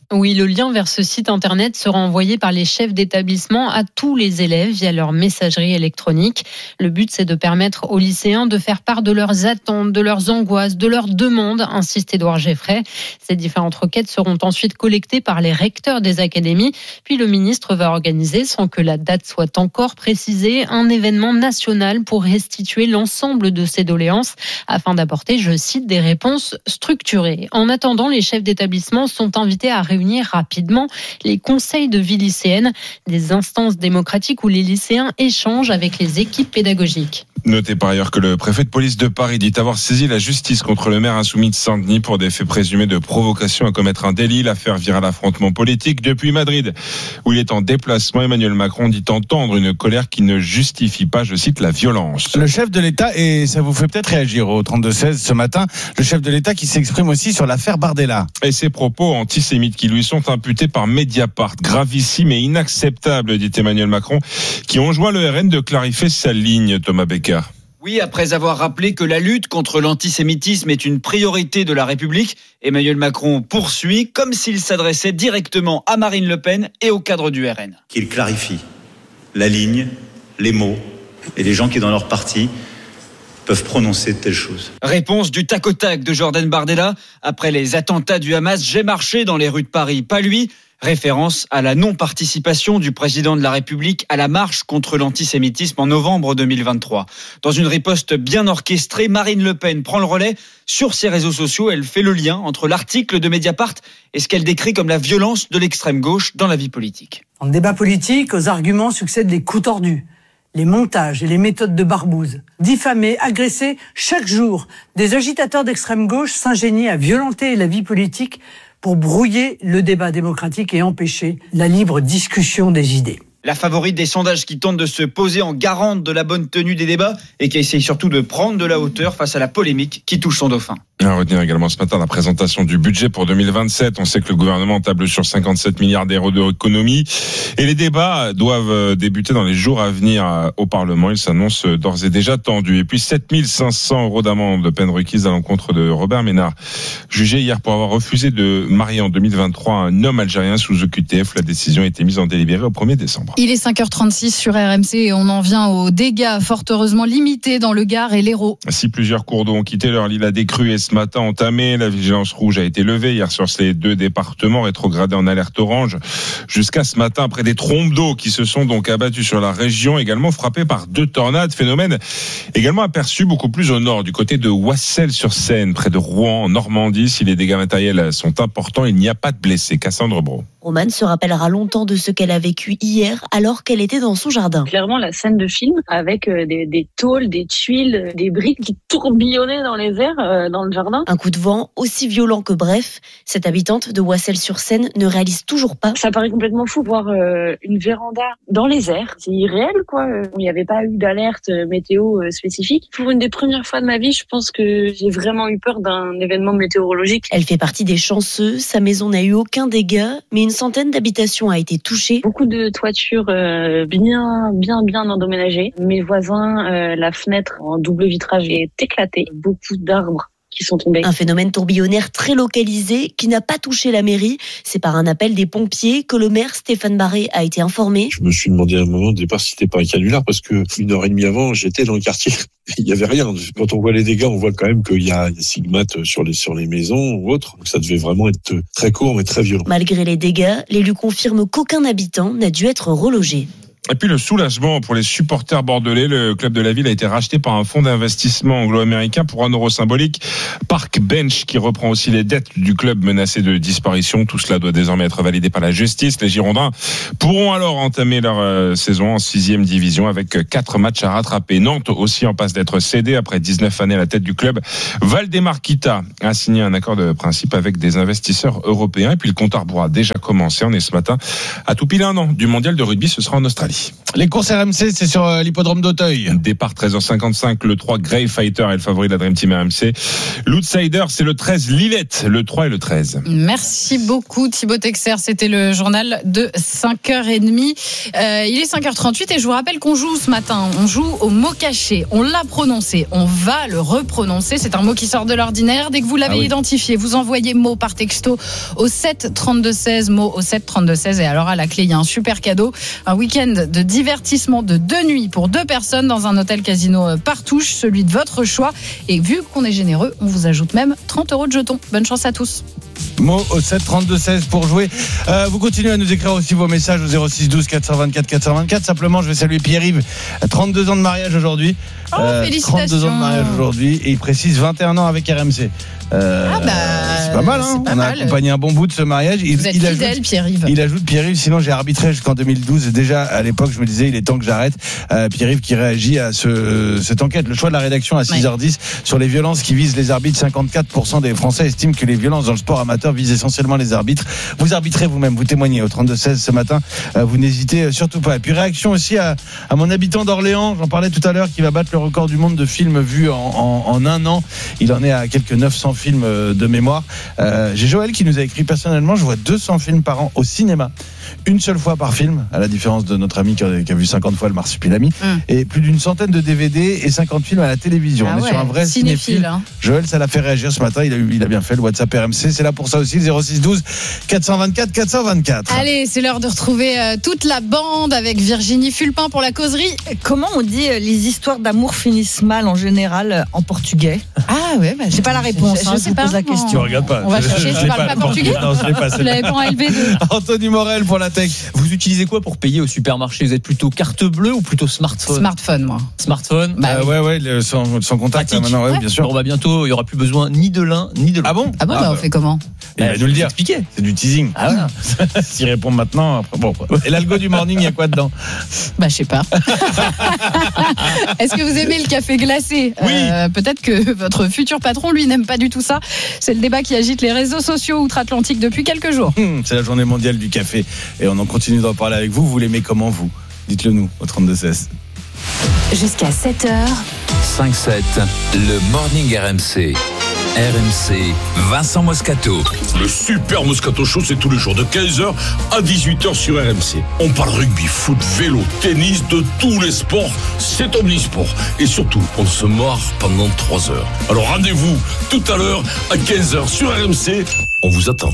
Speaker 12: Oui, le lien vers ce site internet sera envoyé par les chefs d'établissement à tous les élèves via leur messagerie électronique. Le but, c'est de permettre aux lycéens de faire part de leurs attentes, de leurs angoisses, de leurs demandes, insiste Édouard Geffray. Ces différentes requêtes seront ensuite collectées par les recteurs des académies. Puis le ministre va organiser, sans que la date soit encore précisée, un événement national pour restituer l'ensemble de ces doléances afin d'apporter, je cite, des réponses structurées. En attendant, les chefs d'établissement sont invités à réunir rapidement les conseils de vie lycéenne, des instances démocratiques où les lycéens échangent avec les équipes pédagogiques.
Speaker 13: Notez par ailleurs que le préfet de police de Paris dit avoir saisi la justice contre le maire insoumis de Saint-Denis pour des faits présumés de provocation à commettre un délit. L'affaire vire à l'affrontement politique. Depuis Madrid, où il est en déplacement, Emmanuel Macron dit entendre une colère qui ne justifie pas, je cite, la violence.
Speaker 8: Le chef de l'État, et ça vous fait peut-être réagir au 32-16 ce matin, le chef de l'État qui s'exprime aussi sur l'affaire Bardella.
Speaker 13: Et ses propos antisémites qui lui sont imputés par Mediapart, gravissimes et inacceptables, dit Emmanuel Macron, qui enjoint le RN de clarifier sa ligne, Thomas Becker.
Speaker 14: Oui, après avoir rappelé que la lutte contre l'antisémitisme est une priorité de la République, Emmanuel Macron poursuit comme s'il s'adressait directement à Marine Le Pen et au cadre du RN.
Speaker 16: Qu'il clarifie la ligne, les mots et les gens qui dans leur parti peuvent prononcer de telles choses.
Speaker 14: Réponse du tac au tac de Jordan Bardella. Après les attentats du Hamas, j'ai marché dans les rues de Paris, pas lui. Référence à la non-participation du président de la République à la marche contre l'antisémitisme en novembre 2023. Dans une riposte bien orchestrée, Marine Le Pen prend le relais. Sur ses réseaux sociaux, elle fait le lien entre l'article de Mediapart et ce qu'elle décrit comme la violence de l'extrême gauche dans la vie politique.
Speaker 20: En débat politique, aux arguments succèdent les coups tordus, les montages et les méthodes de barbouze. Diffamés, agressés, chaque jour, des agitateurs d'extrême gauche s'ingénient à violenter la vie politique pour brouiller le débat démocratique et empêcher la libre discussion des idées.
Speaker 14: La favorite des sondages qui tente de se poser en garante de la bonne tenue des débats et qui essaye surtout de prendre de la hauteur face à la polémique qui touche son dauphin.
Speaker 13: À retenir également ce matin la présentation du budget pour 2027. On sait que le gouvernement table sur 57 milliards d'euros d'économie et les débats doivent débuter dans les jours à venir au Parlement. Ils s'annoncent d'ores et déjà tendus. Et puis 7500 euros d'amende de peine requise à l'encontre de Robert Ménard, jugé hier pour avoir refusé de marier en 2023 un homme algérien sous OQTF. La décision a été mise en délibéré au 1er décembre.
Speaker 9: Il est 5h36 sur RMC et on en vient aux dégâts fort heureusement limités dans le Gard et l'Hérault.
Speaker 13: Si plusieurs cours d'eau ont quitté leur lit, la décrue est ce matin entamée. La vigilance rouge a été levée hier sur ces deux départements rétrogradés en alerte orange. Jusqu'à ce matin, après des trombes d'eau qui se sont donc abattues sur la région, également frappées par 2 tornades. Phénomène également aperçu beaucoup plus au nord, du côté de Wassel-sur-Seine, près de Rouen, en Normandie. Si les dégâts matériels sont importants, il n'y a pas de blessés. Cassandre Brault.
Speaker 25: Romane se rappellera longtemps de ce qu'elle a vécu hier alors qu'elle était dans son jardin.
Speaker 27: Clairement la scène de film avec des tôles, des tuiles, des briques qui tourbillonnaient dans les airs dans le jardin.
Speaker 25: Un coup de vent aussi violent que bref. Cette habitante de Wassel-sur-Seine ne réalise toujours pas.
Speaker 27: Ça paraît complètement fou voir une véranda dans les airs. C'est irréel quoi. Il n'y avait pas eu d'alerte météo spécifique. Pour une des premières fois de ma vie, je pense que j'ai vraiment eu peur d'un événement météorologique.
Speaker 25: Elle fait partie des chanceux. Sa maison n'a eu aucun dégât, mais une centaine d'habitations a été touchée.
Speaker 27: Beaucoup de toitures bien endommagées. Mes voisins, la fenêtre en double vitrage est éclatée. Beaucoup d'arbres qui sont tombés.
Speaker 25: Un phénomène tourbillonnaire très localisé qui n'a pas touché la mairie. C'est par un appel des pompiers que le maire Stéphane Barré a été informé.
Speaker 28: Je me suis demandé à un moment au départ si c'était pas un canular parce que 1h30 avant, j'étais dans le quartier. Il y avait rien. Quand on voit les dégâts, on voit quand même qu'il y a des stigmates sur les maisons ou autres. Donc ça devait vraiment être très court mais très violent.
Speaker 25: Malgré les dégâts, l'élu confirme qu'aucun habitant n'a dû être relogé.
Speaker 13: Et puis le soulagement pour les supporters bordelais. Le club de la ville a été racheté par un fonds d'investissement anglo-américain pour €1 symbolique. Park Bench qui reprend aussi les dettes du club menacé de disparition. Tout cela doit désormais être validé par la justice. Les Girondins pourront alors entamer leur saison en 6e division avec 4 matchs à rattraper. Nantes aussi en passe d'être cédé après 19 années à la tête du club. Valdemar Kita a signé un accord de principe avec des investisseurs européens. Et puis le compte à rebours a déjà commencé. On est ce matin à tout pile 1 an du mondial de rugby. Ce sera en Australie.
Speaker 8: Midi. Les courses RMC, c'est sur l'hippodrome d'Auteuil.
Speaker 13: Départ 13h55, le 3 Grey Fighter est le favori de la Dream Team RMC. L'outsider, c'est le 13 Lillette, le 3 et le 13.
Speaker 9: Merci beaucoup Thibaut Texer, c'était le journal de 5h30. Il est 5h38 et je vous rappelle qu'on joue ce matin, on joue au mot caché. On l'a prononcé, on va le reprononcer. C'est un mot qui sort de l'ordinaire. Dès que vous l'avez identifié, vous envoyez mot par texto au 7 32 16, mot au 7 32 16. Et alors à la clé, il y a un super cadeau, un week-end de divertissement de 2 nuits pour 2 personnes dans un hôtel casino Partouche, celui de votre choix. Et vu qu'on est généreux, on vous ajoute même 30 € de jetons. Bonne chance à tous.
Speaker 8: Mot au 7 32 16 pour jouer. Vous continuez à nous écrire aussi vos messages au 06 12 424 424. Simplement, je vais saluer Pierre-Yves, 32 ans de mariage aujourd'hui.
Speaker 9: Félicitations.
Speaker 8: 32 ans de mariage aujourd'hui et il précise 21 ans avec RMC. C'est pas mal, hein. On a accompagné un bon bout de ce mariage.
Speaker 9: Vous êtes fidèle, Pierre-Yves.
Speaker 8: Il ajoute Pierre-Yves, sinon j'ai arbitré jusqu'en 2012. Déjà à l'époque, je me disais il est temps que j'arrête. Pierre-Yves qui réagit à cette enquête, le choix de la rédaction à 6h10 sur les violences qui visent les arbitres. 54% des Français estiment que les violences dans le sport amateur visent essentiellement les arbitres. Vous arbitrez vous-même, vous témoignez au 32-16 ce matin. Vous n'hésitez surtout pas. Et puis réaction aussi à mon habitant d'Orléans, j'en parlais tout à l'heure, qui va battre le record du monde de films vus en un an. Il en est à quelques 900 films de mémoire. J'ai Joël qui nous a écrit: personnellement, je vois 200 films par an au cinéma. Une seule fois par film, à la différence de notre ami qui a vu 50 fois le Marsupilami, et plus d'une centaine de DVD et 50 films à la télévision. On est sur un vrai cinéphile. Hein. Joël, ça l'a fait réagir ce matin. Il a bien fait le WhatsApp RMC. C'est là pour ça aussi, 06 12 424 424.
Speaker 9: Allez, c'est l'heure de retrouver toute la bande avec Virginie Fulpin pour la causerie.
Speaker 4: Comment on dit les histoires d'amour finissent mal en général en portugais?
Speaker 9: Ah ouais,
Speaker 4: j'ai pas la réponse.
Speaker 9: Je sais pas.
Speaker 4: Pose la question.
Speaker 8: Tu regardes pas.
Speaker 9: On va chercher. Tu parles pas portugais?
Speaker 8: Non, je l'ai pas.
Speaker 9: Vous l'avez pas en LB2.
Speaker 8: Anthony Morel pour la tech.
Speaker 5: Vous utilisez quoi pour payer au supermarché? Vous êtes plutôt carte bleue ou plutôt smartphone?
Speaker 9: Smartphone, moi.
Speaker 5: Smartphone.
Speaker 8: Sans contact maintenant, ouais, bien sûr.
Speaker 5: Bon, bientôt, il y aura plus besoin ni de l'un ni de l'autre.
Speaker 8: Ah bon?
Speaker 9: On fait comment?
Speaker 8: Il va nous le dire. Expliquer. C'est du teasing. Ah ouais. S'il répond maintenant, après, bon. Et l'algo du morning, il y a quoi dedans?
Speaker 9: Je sais pas. Est-ce que vous aimez le café glacé?
Speaker 8: Oui.
Speaker 9: Peut-être que votre futur patron, lui, n'aime pas du tout ça. C'est le débat qui agite les réseaux sociaux outre-Atlantique depuis quelques jours.
Speaker 8: C'est la journée mondiale du café. Et on en continue d'en parler avec vous. Vous l'aimez comment, vous? Dites-le nous au 32-16.
Speaker 11: Jusqu'à 7h.
Speaker 2: 5-7, le morning RMC. RMC, Vincent Moscato.
Speaker 15: Le Super Moscato Show, c'est tous les jours de 15h à 18h sur RMC. On parle rugby, foot, vélo, tennis, de tous les sports. C'est omnisport. Et surtout, on se marre pendant 3 heures. Alors rendez-vous tout à l'heure à 15h sur RMC. On vous attend.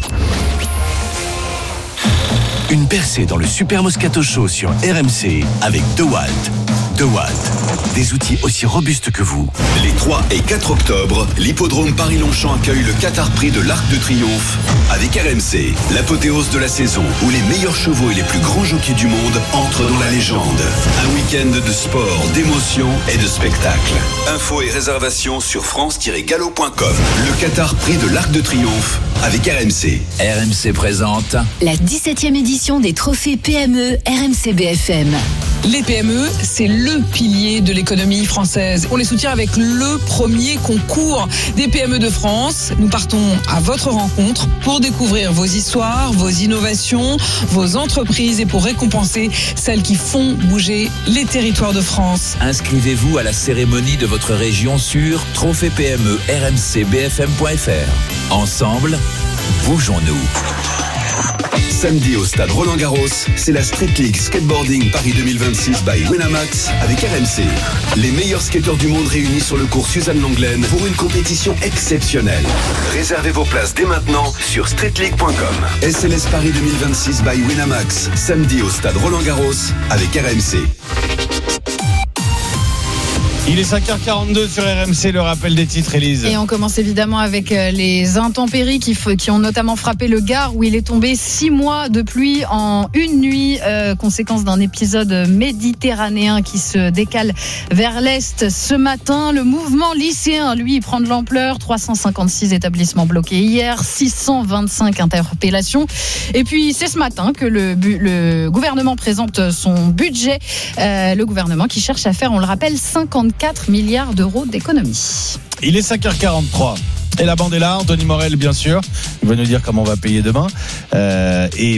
Speaker 10: Une percée dans le Super Moscato Show sur RMC avec DeWalt. DeWalt, des outils aussi robustes que vous. Les 3 et 4 octobre, l'hippodrome Paris-Longchamp accueille le Qatar Prix de l'Arc de Triomphe avec RMC, l'apothéose de la saison où les meilleurs chevaux et les plus grands jockeys du monde entrent dans la légende. Un week-end de sport, d'émotion et de spectacle. Infos et réservations sur france-gallo.com. Le Qatar Prix de l'Arc de Triomphe avec RMC.
Speaker 2: RMC présente
Speaker 11: la 17e édition des trophées PME RMC BFM.
Speaker 17: Les PME, c'est le pilier de l'économie française. On les soutient avec le premier concours des PME de France. Nous partons à votre rencontre pour découvrir vos histoires, vos innovations, vos entreprises et pour récompenser celles qui font bouger les territoires de France.
Speaker 2: Inscrivez-vous à la cérémonie de votre région sur trophée-PME-RMC-BFM.fr. Ensemble, bougeons-nous.
Speaker 10: Samedi au stade Roland-Garros, c'est la Street League Skateboarding Paris 2026 by Winamax avec RMC. Les meilleurs skateurs du monde réunis sur le cours Suzanne Lenglen pour une compétition exceptionnelle. Réservez vos places dès maintenant sur streetleague.com. SLS Paris 2026 by Winamax, samedi au stade Roland-Garros avec RMC.
Speaker 8: Il est 5h42 sur RMC, le rappel des titres, Élise.
Speaker 9: Et on commence évidemment avec les intempéries qui ont notamment frappé le Gard où il est tombé 6 mois de pluie en une nuit, conséquence d'un épisode méditerranéen qui se décale vers l'est ce matin. Le mouvement lycéen, lui, prend de l'ampleur. 356 établissements bloqués hier, 625 interpellations. Et puis c'est ce matin que le gouvernement présente son budget. Le gouvernement qui cherche à faire, on le rappelle, 54 milliards d'euros d'économies.
Speaker 8: Il est 5h43. Et la bande est là, Anthony Morel bien sûr. Il va nous dire comment on va payer demain. Et